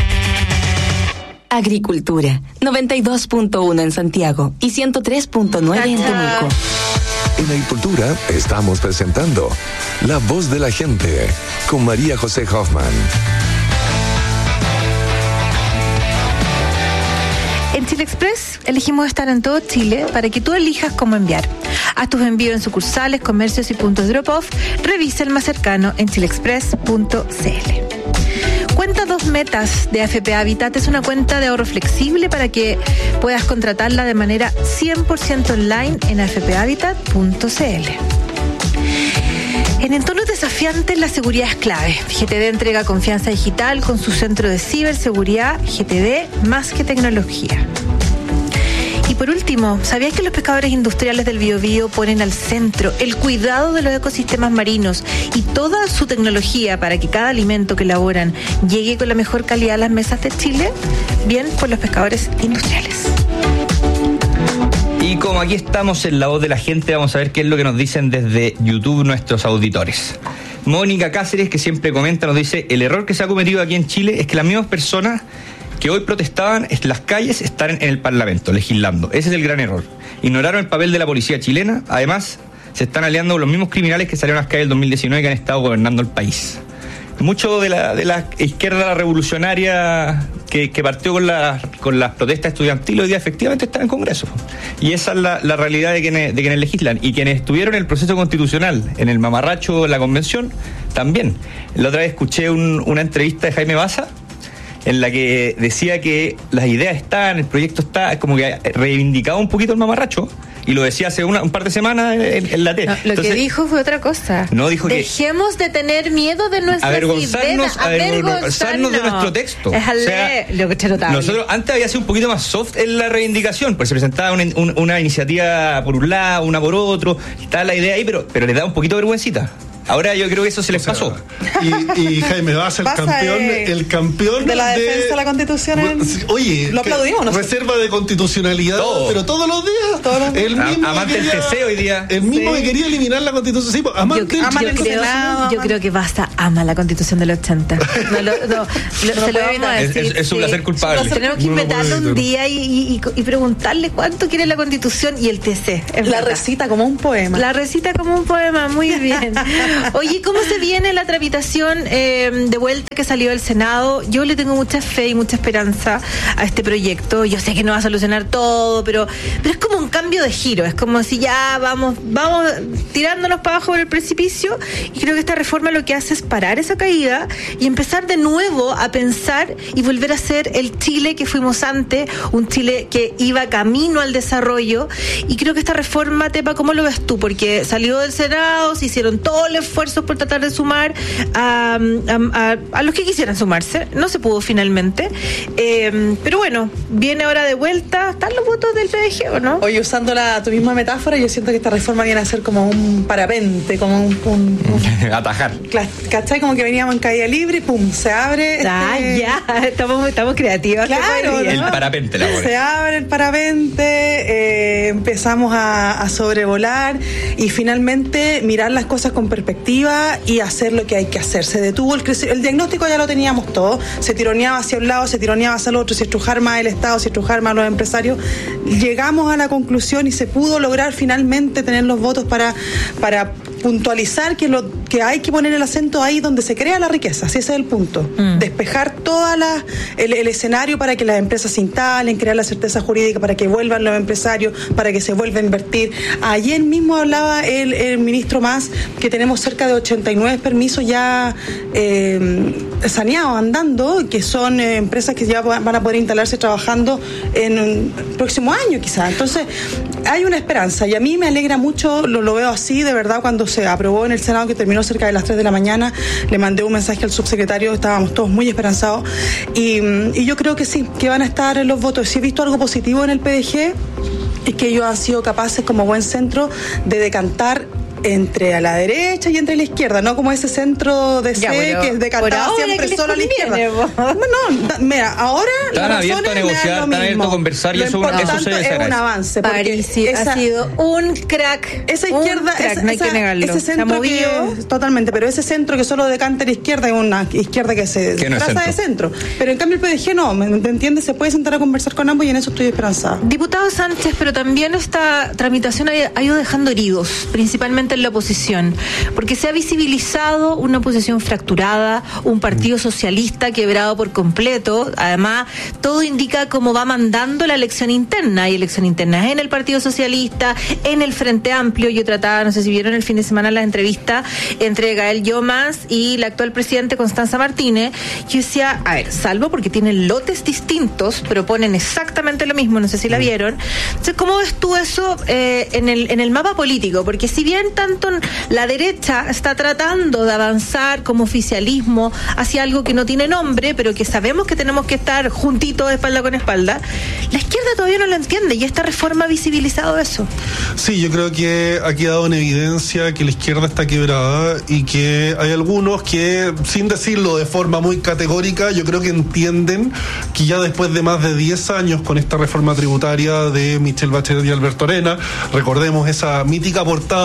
Agricultura, 92.1 en Santiago y 103.9 en Temuco. En Agricultura estamos presentando La Voz de la Gente con María José Hoffman. En Chile Express elegimos estar en todo Chile para que tú elijas cómo enviar. Haz tus envíos en sucursales, comercios y puntos drop-off. Revisa el más cercano en chileexpress.cl. Cuenta 2 metas de AFP Habitat es una cuenta de ahorro flexible para que puedas contratarla de manera 100% online en afphabitat.cl. En entornos desafiantes, la seguridad es clave. GTD entrega confianza digital con su centro de ciberseguridad. GTD, más que tecnología. Y por último, ¿sabías que los pescadores industriales del Biobío ponen al centro el cuidado de los ecosistemas marinos y toda su tecnología para que cada alimento que elaboran llegue con la mejor calidad a las mesas de Chile? Bien, por los pescadores industriales. Y como aquí estamos en La Voz de la Gente, vamos a ver qué es lo que nos dicen desde YouTube nuestros auditores. Mónica Cáceres, que siempre comenta, nos dice: el error que se ha cometido aquí en Chile es que las mismas personas que hoy protestaban en las calles están en el Parlamento, legislando. Ese es el gran error. Ignoraron el papel de la policía chilena. Además, se están aliando con los mismos criminales que salieron a las calles el 2019 y que han estado gobernando el país. Mucho de la izquierda revolucionaria que partió con las protestas estudiantiles hoy día efectivamente está en el Congreso. Y esa es la realidad de quienes legislan. Y quienes estuvieron en el proceso constitucional, en el mamarracho de la convención, también. La otra vez escuché una entrevista de Jaime Baza en la que decía que las ideas están, el proyecto está, como que reivindicaba un poquito el mamarracho. Y lo decía hace un par de semanas en la tele. No, lo que dijo fue otra cosa. No, dijo dejemos de tener miedo de nuestras ideas. Avergonzarnos de nuestro texto. Nosotros antes había sido un poquito más soft en la reivindicación, pues se presentaba una iniciativa por un lado, una por otro, estaba la idea ahí, pero le da un poquito de vergüencita. Ahora yo creo que eso se les pasó. Y Jaime Baza, el campeón de la defensa de la Constitución. Oye, lo aplaudimos nosotros. Reserva de constitucionalidad, pero todos los días. El mismo amante del TC hoy día. El mismo que quería eliminar la Constitución. Sí, yo creo que Baza ama la Constitución del 80. Se lo vamos a decir. Es un placer culpable. Tenemos que inventarlo un día y preguntarle cuánto quiere la Constitución y el TC. La recita como un poema. La recita como un poema, muy bien. Oye, ¿cómo se viene la tramitación de vuelta que salió del Senado? Yo le tengo mucha fe y mucha esperanza a este proyecto. Yo sé que no va a solucionar todo, pero es como un cambio de giro. Es como si ya vamos tirándonos para abajo por el precipicio, y creo que esta reforma lo que hace es parar esa caída y empezar de nuevo a pensar y volver a ser el Chile que fuimos antes, un Chile que iba camino al desarrollo. Y creo que esta reforma, Tepa, ¿cómo lo ves tú? Porque salió del Senado, se hicieron todos los esfuerzos por tratar de sumar a los que quisieran sumarse. No se pudo finalmente. Pero bueno, viene ahora de vuelta. ¿Están los votos del PDG o no? Oye, usando tu misma metáfora, yo siento que esta reforma viene a ser como un parapente, como un atajar. ¿Cachai? Como que veníamos en caída libre y pum, se abre. Ya, estamos creativos. Claro, ¿no? El parapente, la se abre el parapente, empezamos a sobrevolar y finalmente mirar las cosas con perspectiva y hacer lo que hay que hacer. Se detuvo el diagnóstico, ya lo teníamos todo, se tironeaba hacia un lado, se tironeaba hacia el otro, si estrujar más el Estado, si estrujar más los empresarios. Llegamos a la conclusión y se pudo lograr finalmente tener los votos para puntualizar que hay que poner el acento ahí donde se crea la riqueza, ese es el punto. Despejar el escenario para que las empresas se instalen, crear la certeza jurídica para que vuelvan los empresarios, para que se vuelva a invertir. Ayer mismo hablaba el ministro Mas que tenemos cerca de 89 permisos ya saneados, andando, que son empresas que ya van a poder instalarse trabajando en el próximo año quizás. Entonces hay una esperanza y a mí me alegra mucho, lo veo así, de verdad. Cuando se aprobó en el Senado, que terminó cerca de las 3 de la mañana, le mandé un mensaje al subsecretario, estábamos todos muy esperanzados y yo creo que sí, que van a estar en los votos. Si he visto algo positivo en el PDG, es que ellos han sido capaces como buen centro de decantar entre a la derecha y entre la izquierda, no como ese centro de que es decantado siempre solo a la izquierda. Mira, ahora están abiertos a negociar, están abiertos a conversar y eso se es un avance. París ha sido un crack. Esa izquierda, no hay que negarlo. Ese centro totalmente, pero ese centro que solo decanta a la izquierda es una izquierda que se traza de centro. Pero en cambio el PDG no, ¿me entiendes? Se puede sentar a conversar con ambos y en eso estoy esperanzada. Diputado Sánchez, pero también esta tramitación ha ido dejando heridos, principalmente en la oposición, porque se ha visibilizado una oposición fracturada, un partido socialista quebrado por completo. Además, todo indica cómo va mandando la elección interna. Hay elección interna en el Partido Socialista, en el Frente Amplio. Yo trataba, no sé si vieron el fin de semana la entrevista entre Gael Llomas y la actual presidente Constanza Martínez. Yo decía, a ver, salvo porque tienen lotes distintos, proponen exactamente lo mismo, no sé si la vieron. Entonces, ¿cómo ves tú eso en el mapa político? Porque si bien tanto la derecha está tratando de avanzar como oficialismo hacia algo que no tiene nombre, pero que sabemos que tenemos que estar juntitos, espalda con espalda, la izquierda todavía no lo entiende y esta reforma ha visibilizado eso. Sí, yo creo que ha quedado en evidencia que la izquierda está quebrada y que hay algunos que, sin decirlo de forma muy categórica, yo creo que entienden que ya después de más de 10 años con esta reforma tributaria de Michelle Bachelet y Alberto Arena, recordemos esa mítica portada de la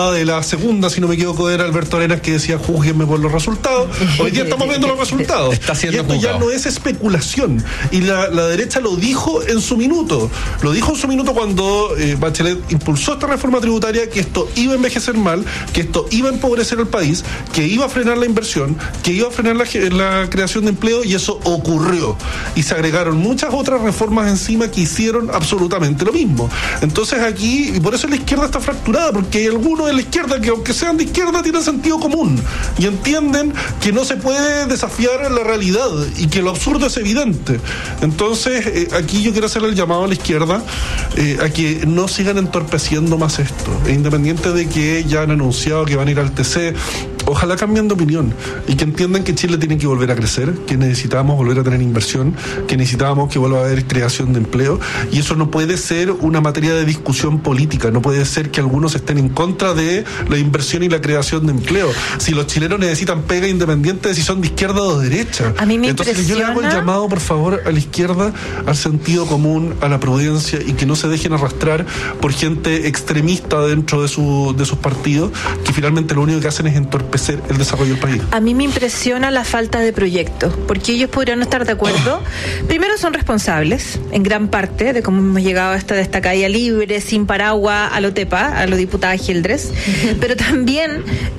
segunda, si no me equivoco, era Alberto Arenas, que decía júzguenme por los resultados. Hoy día estamos viendo los resultados. Está siendo y esto juzgado. ya no es especulación. Y la derecha lo dijo en su minuto. Lo dijo en su minuto cuando Bachelet impulsó esta reforma tributaria, que esto iba a envejecer mal, que esto iba a empobrecer al país, que iba a frenar la inversión, que iba a frenar la creación de empleo, y eso ocurrió. Y se agregaron muchas otras reformas encima que hicieron absolutamente lo mismo. Entonces aquí, y por eso la izquierda está fracturada, porque hay algunos de la izquierda que, aunque sean de izquierda, tienen sentido común y entienden que no se puede desafiar la realidad y que lo absurdo es evidente. Entonces aquí yo quiero hacer el llamado a la izquierda a que no sigan entorpeciendo más esto, independiente de que ya han anunciado que van a ir al TC. Ojalá cambien de opinión y que entiendan que Chile tiene que volver a crecer, que necesitamos volver a tener inversión, que necesitamos que vuelva a haber creación de empleo, y eso no puede ser una materia de discusión política. No puede ser que algunos estén en contra de la inversión y la creación de empleo. Si los chilenos necesitan pega, independiente de si son de izquierda o de derecha. A mí me Entonces yo le hago el llamado, por favor, a la izquierda, al sentido común, a la prudencia, y que no se dejen arrastrar por gente extremista dentro de sus partidos, que finalmente lo único que hacen es entorpecer el desarrollo del país. A mí me impresiona la falta de proyectos, porque ellos podrían no estar de acuerdo. Primero, son responsables en gran parte de cómo hemos llegado a esta caída libre, sin paraguas, a lo Tepa, a lo diputada Gildres, pero también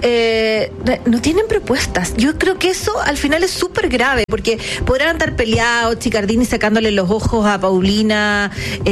no tienen propuestas. Yo creo que eso al final es súper grave, porque podrán estar peleados, Chicardini sacándole los ojos a Paulina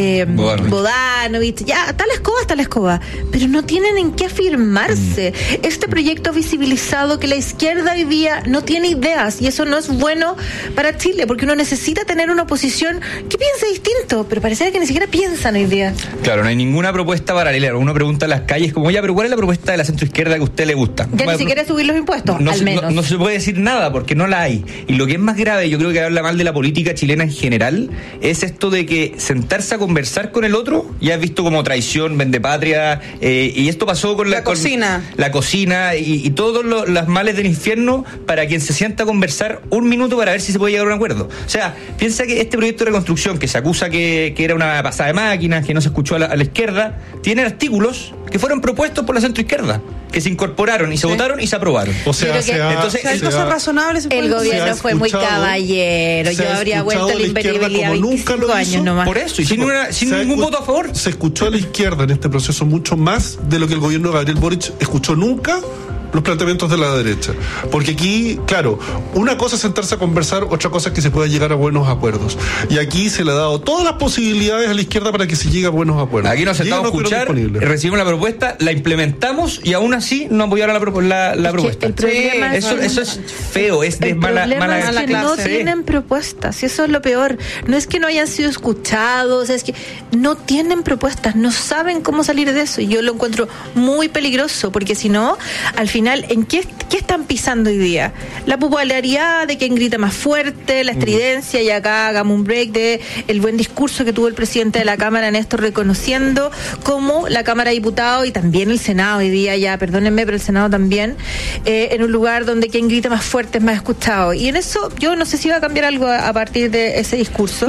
Bodanovich, ya, está la escoba, pero no tienen en qué afirmarse. Este proyecto visibilizado que la izquierda hoy día no tiene ideas, y eso no es bueno para Chile, porque uno necesita tener una oposición que piense distinto, pero parece que ni siquiera piensan hoy día. Claro, no hay ninguna propuesta paralela. Uno pregunta en las calles como, ya, pero ¿cuál es la propuesta de la centroizquierda que a usted le gusta? Ya ni siquiera subir los impuestos, no al menos. No se puede decir nada porque no la hay. Y lo que es más grave, yo creo que habla mal de la política chilena en general, es esto de que sentarse a conversar con el otro ya es visto como traición, vendepatria, y esto pasó con la cocina. La cocina y todos los males del infierno para quien se sienta a conversar un minuto para ver si se puede llegar a un acuerdo. O sea, piensa que este proyecto de reconstrucción, que se acusa que era una pasada de máquinas, que no se escuchó a la izquierda, tiene artículos que fueron propuestos por la centroizquierda, que se incorporaron y se votaron y se aprobaron. O sea, entonces hay cosas razonables. El gobierno fue muy caballero. Yo habría vuelto a la invertibilidad 25 años nomás. Por eso, y sin ningún voto a favor. Se escuchó a la izquierda en este proceso mucho más de lo que el gobierno de Gabriel Boric escuchó nunca los planteamientos de la derecha. Porque aquí, claro, una cosa es sentarse a conversar, otra cosa es que se pueda llegar a buenos acuerdos. Y aquí se le ha dado todas las posibilidades a la izquierda para que se llegue a buenos acuerdos. Aquí nos sentamos a escuchar, recibimos la propuesta, la implementamos y aún así no apoyaron la propuesta. El problema eso es feo, es de mala clase. No tienen propuestas, y eso es lo peor. No es que no hayan sido escuchados, es que no tienen propuestas, no saben cómo salir de eso. Y yo lo encuentro muy peligroso, porque si no, al final, ¿en qué están pisando hoy día? La popularidad de quien grita más fuerte, la estridencia, y acá hagamos un break de el buen discurso que tuvo el presidente de la Cámara, Néstor, reconociendo cómo la Cámara de Diputados y también el Senado hoy día, ya perdónenme, pero el Senado también, en un lugar donde quien grita más fuerte es más escuchado. Y en eso yo no sé si va a cambiar algo a partir de ese discurso,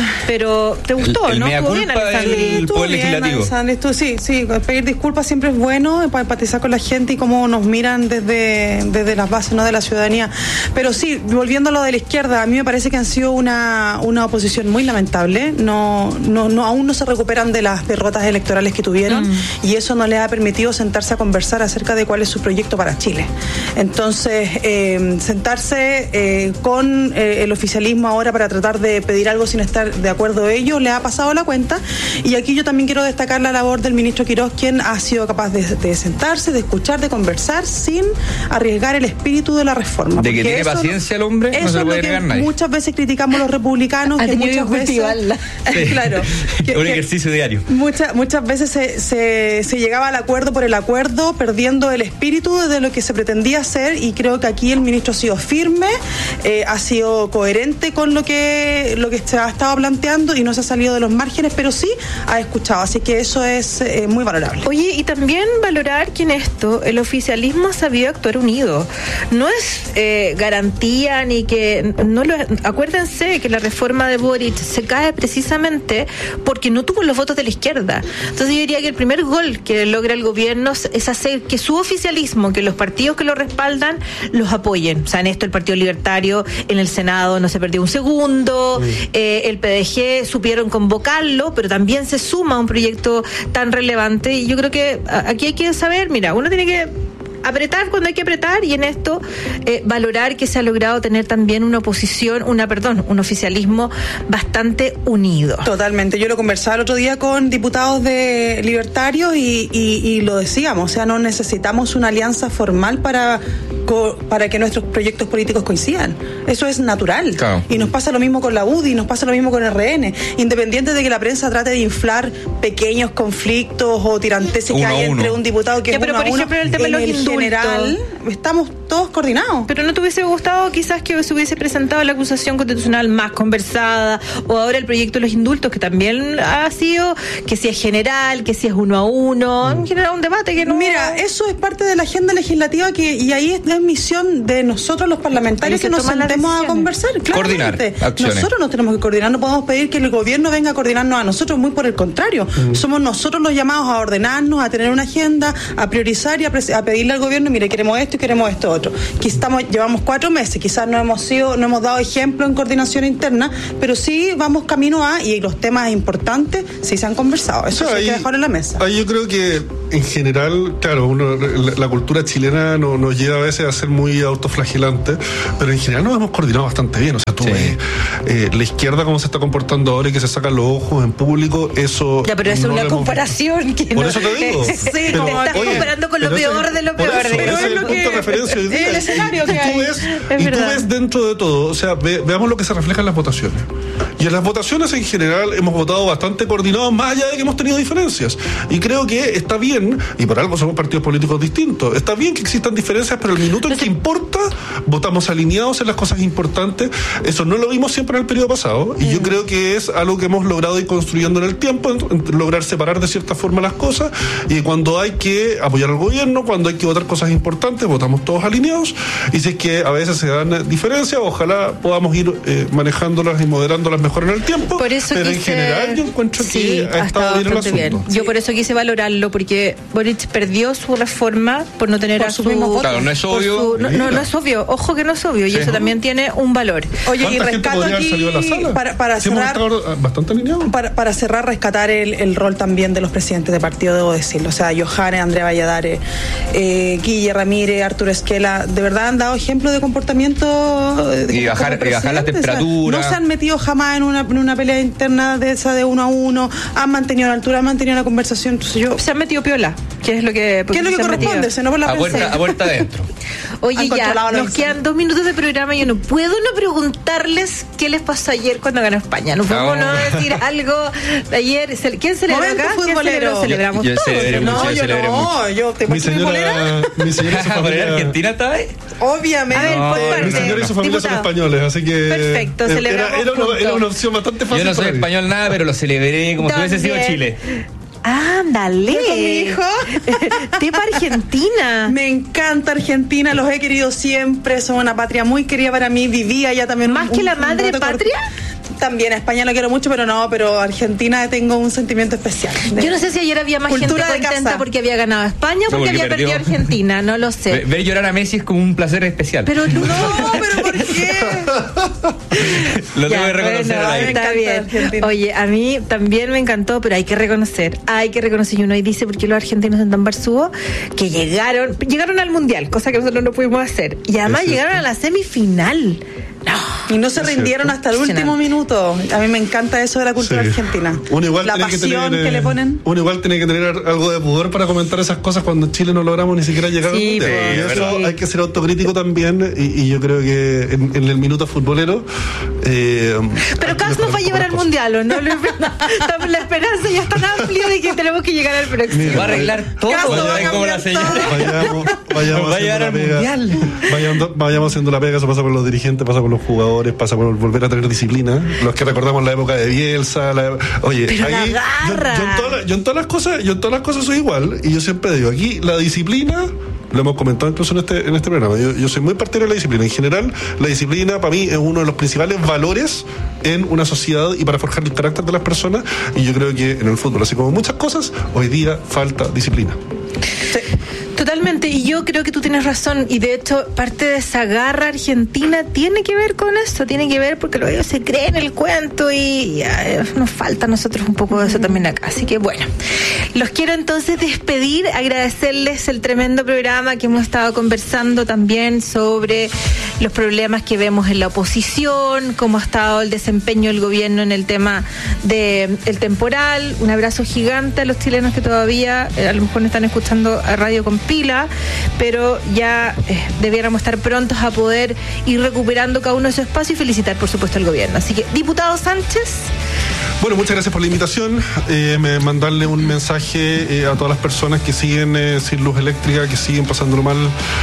pero ¿te gustó? ¿No? Estuvo bien, Alessandri. El poder legislativo. Sí, pedir disculpas siempre es bueno para empatizar con la gente y cómo nos miran desde las bases, no de la ciudadanía. Pero sí, volviendo a lo de la izquierda, a mí me parece que han sido una oposición muy lamentable. Aún no se recuperan de las derrotas electorales que tuvieron, y eso no les ha permitido sentarse a conversar acerca de cuál es su proyecto para Chile. Entonces, sentarse con el oficialismo ahora para tratar de pedir algo sin estar de acuerdo a ello, le ha pasado la cuenta. Y aquí yo también quiero destacar la labor del ministro Quirós, quien ha sido capaz de sentarse, de escuchar, de conversar sin arriesgar el espíritu de la reforma. De que tiene paciencia el hombre, no se lo puede negar nadie. Muchas veces criticamos los republicanos, que muchas veces claro, un ejercicio diario. Muchas veces se llegaba al acuerdo por el acuerdo, perdiendo el espíritu de lo que se pretendía hacer, y creo que aquí el ministro ha sido firme, ha sido coherente con lo que se ha estado planteando y no se ha salido de los márgenes, pero sí ha escuchado, así que eso es muy valorable. Oye, y también valorar que en esto el oficialismo hemos sabido actuar unidos. No es garantía ni que... acuérdense que la reforma de Boric se cae precisamente porque no tuvo los votos de la izquierda. Entonces yo diría que el primer gol que logra el gobierno es hacer que su oficialismo, que los partidos que lo respaldan, los apoyen. O sea, en esto el Partido Libertario en el Senado no se perdió un segundo, el PDG supieron convocarlo, pero también se suma a un proyecto tan relevante, y yo creo que aquí hay que saber, mira, uno tiene que apretar cuando hay que apretar, y en esto valorar que se ha logrado tener también una oposición, un oficialismo bastante unido. Totalmente. Yo lo conversaba el otro día con diputados de libertarios y lo decíamos, o sea, no necesitamos una alianza formal para que nuestros proyectos políticos coincidan. Eso es natural. Claro. Y nos pasa lo mismo con la UDI, nos pasa lo mismo con el RN. Independiente de que la prensa trate de inflar pequeños conflictos o tiranteses que hay entre un diputado que es pero por ejemplo, en el tema de los indultos, general, estamos todos coordinados. Pero ¿no te hubiese gustado quizás que se hubiese presentado la acusación constitucional más conversada, o ahora el proyecto de los indultos, que también ha sido, que si es general, que si es 1 a 1, en general un debate que no... Mira, eso es parte de la agenda legislativa y ahí es misión de nosotros los parlamentarios que nos sentemos a conversar. Coordinar acciones. Nosotros nos tenemos que coordinar, no podemos pedir que el gobierno venga a coordinarnos a nosotros, muy por el contrario. Somos nosotros los llamados a ordenarnos, a tener una agenda, a priorizar y a pedirle al gobierno, mire, queremos esto y queremos esto otro. Llevamos 4 meses, quizás no hemos dado ejemplo en coordinación interna, pero sí vamos camino a, y los temas importantes sí se han conversado. Eso sí hay que dejar en la mesa. Ahí yo creo que en general, claro, la cultura chilena nos lleva a veces a ser muy autoflagelante, pero en general nos hemos coordinado bastante bien. O sea, tú ves la izquierda cómo se está comportando ahora y que se sacan los ojos en público, eso... Ya, pero eso es una comparación que por eso te digo. Sí, pero, te estás comparando con lo peor de lo peor. Pero es lo que... referencia hoy día. El escenario que hay. Y tú ves dentro de todo, o sea, veamos lo que se refleja en las votaciones. Y en las votaciones en general hemos votado bastante coordinados, más allá de que hemos tenido diferencias. Y creo que está bien, y por algo somos partidos políticos distintos, está bien que existan diferencias, pero el minuto en que importa, votamos alineados en las cosas importantes. Eso no lo vimos siempre en el periodo pasado, y yo creo que es algo que hemos logrado ir construyendo en el tiempo, lograr separar de cierta forma las cosas, y cuando hay que apoyar al gobierno, cuando hay que votar cosas importantes, votamos todos alineados, y si es que a veces se dan diferencias, ojalá podamos ir manejándolas y moderándolas mejor en el tiempo, por eso pero en general yo encuentro que ha estado bien el asunto. Bien. Yo por eso quise valorarlo, porque Boric perdió su reforma por no tener por a su mismo voto. Claro, no es obvio. No es obvio, ojo que no es obvio, y eso también tiene un valor. Oye, y rescato aquí para cerrar, bastante alineado. Para cerrar, rescatar el rol también de los presidentes de partido, debo decirlo. O sea, Johannes, Andrea Valladares, Guille Ramírez, Arturo Esquela, de verdad han dado ejemplo de comportamiento y bajar la temperatura. O sea, no se han metido jamás en una pelea interna de esa de 1 a 1, han mantenido la altura, han mantenido la conversación. Entonces se han metido piola, que es lo que corresponde, se no por la a vuelta adentro. Oye, ya, nos quedan 2 minutos de programa y yo no puedo no preguntarles qué les pasó ayer cuando ganó España. No podemos no decir algo de ayer. ¿Quién celebró acá? Futbolero. Celebramos yo celebré mucho. Yo te mi señora y su familia Argentina estaba ahí. Obviamente. A ver, mi señora y su familia son españoles, así que perfecto, era una opción bastante fácil. Yo no soy español nada, pero lo celebré como si hubiese sido Chile. Ándale. Con mi hijo. Tepa Argentina. Me encanta Argentina, los he querido siempre, son una patria muy querida para mí, viví allá también. ¿Más que la madre patria? También a España lo quiero mucho, pero Argentina tengo un sentimiento especial. Yo no sé si ayer había más gente contenta porque había ganado España o porque había perdido Argentina, no lo sé. Ver llorar a Messi es como un placer especial. Pero no, pero ¿por qué? Lo tengo que reconocer. Está bien. Oye, a mí también me encantó, pero hay que reconocer, y uno ahí dice, ¿por qué los argentinos son tan barzúos? Que llegaron al Mundial, cosa que nosotros no pudimos hacer, y además llegaron a la semifinal. Y no se rindieron hasta el último minuto. A mí me encanta eso de la cultura argentina. La pasión que le ponen. Uno igual tiene que tener algo de pudor para comentar esas cosas cuando en Chile no logramos ni siquiera llegar al Mundial. Y eso hay que ser autocrítico también, y yo creo que en el minuto futbolero pero Cas nos va a llevar al Mundial, ¿o no? La esperanza ya es tan amplia de que tenemos que llegar al próximo. Va a arreglar todo. Como la señora. Vayamos haciendo la pega. Vayamos haciendo la pega. Eso pasa por los dirigentes, pasa por los jugadores, pasa por volver a tener disciplina. Los que recordamos la época de Bielsa. Oye, pero ahí yo en todas las cosas soy igual, y yo siempre digo, aquí la disciplina lo hemos comentado incluso en este programa. Yo soy muy partidario de la disciplina. En general, la disciplina para mí es uno de los principales valores en una sociedad y para forjar el carácter de las personas, y yo creo que en el fútbol, así como muchas cosas, hoy día falta disciplina. Sí. Totalmente, y yo creo que tú tienes razón, y de hecho parte de esa garra argentina tiene que ver con esto, tiene que ver porque luego se cree en el cuento y nos falta a nosotros un poco de eso también acá. Así que bueno, los quiero entonces despedir, agradecerles el tremendo programa que hemos estado conversando también sobre los problemas que vemos en la oposición, cómo ha estado el desempeño del gobierno en el tema del temporal. Un abrazo gigante a los chilenos que todavía a lo mejor no están escuchando a Radio con Pila, pero ya debiéramos estar prontos a poder ir recuperando cada uno de su espacio y felicitar por supuesto al gobierno. Así que, diputado Sánchez. Bueno, muchas gracias por la invitación. Mandarle un mensaje a todas las personas que siguen sin luz eléctrica, que siguen pasándolo mal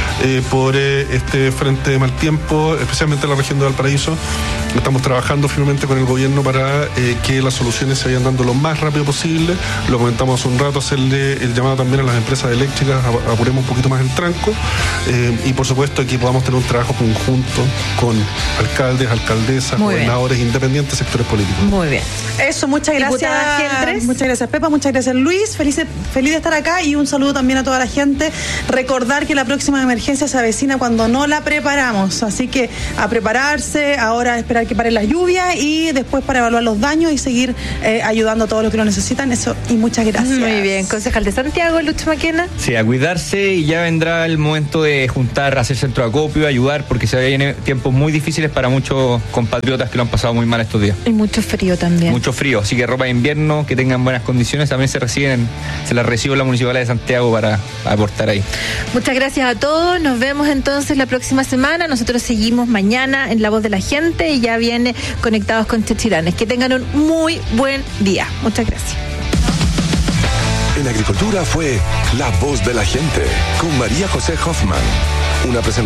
por este frente de mal tiempo, especialmente en la región de Valparaíso. Estamos trabajando firmemente con el gobierno para que las soluciones se vayan dando lo más rápido posible. Lo comentamos hace un rato, hacerle el llamado también a las empresas eléctricas, apuremos un poquito más el tranco, y por supuesto que podamos tener un trabajo conjunto con alcaldes, alcaldesas, gobernadores, independientes, sectores políticos. Muy bien. Eso, muchas gracias. Muchas gracias, Pepa, muchas gracias, Luis. Feliz de estar acá, y un saludo también a toda la gente. Recordar que la próxima emergencia se avecina cuando no la preparamos, así que a prepararse, ahora a esperar que pare la lluvia y después para evaluar los daños y seguir ayudando a todos los que lo necesitan. Eso, y muchas gracias. Muy bien. Concejal de Santiago, Lucho Maquena. Sí, a cuidarse, y ya vendrá el momento de juntar, hacer centro de acopio, ayudar, porque se vienen tiempos muy difíciles para muchos compatriotas que lo han pasado muy mal estos días. Y mucho frío también. Mucho frío, así que ropa de invierno, que tengan buenas condiciones, también se las recibe la Municipalidad de Santiago para aportar ahí. Muchas gracias a todos, nos vemos entonces la próxima semana. Nosotros seguimos mañana en La Voz de la Gente y ya viene Conectados con Chechiranes. Que tengan un muy buen día. Muchas gracias. En Agricultura fue La Voz de la Gente con María José Hoffman, una presentación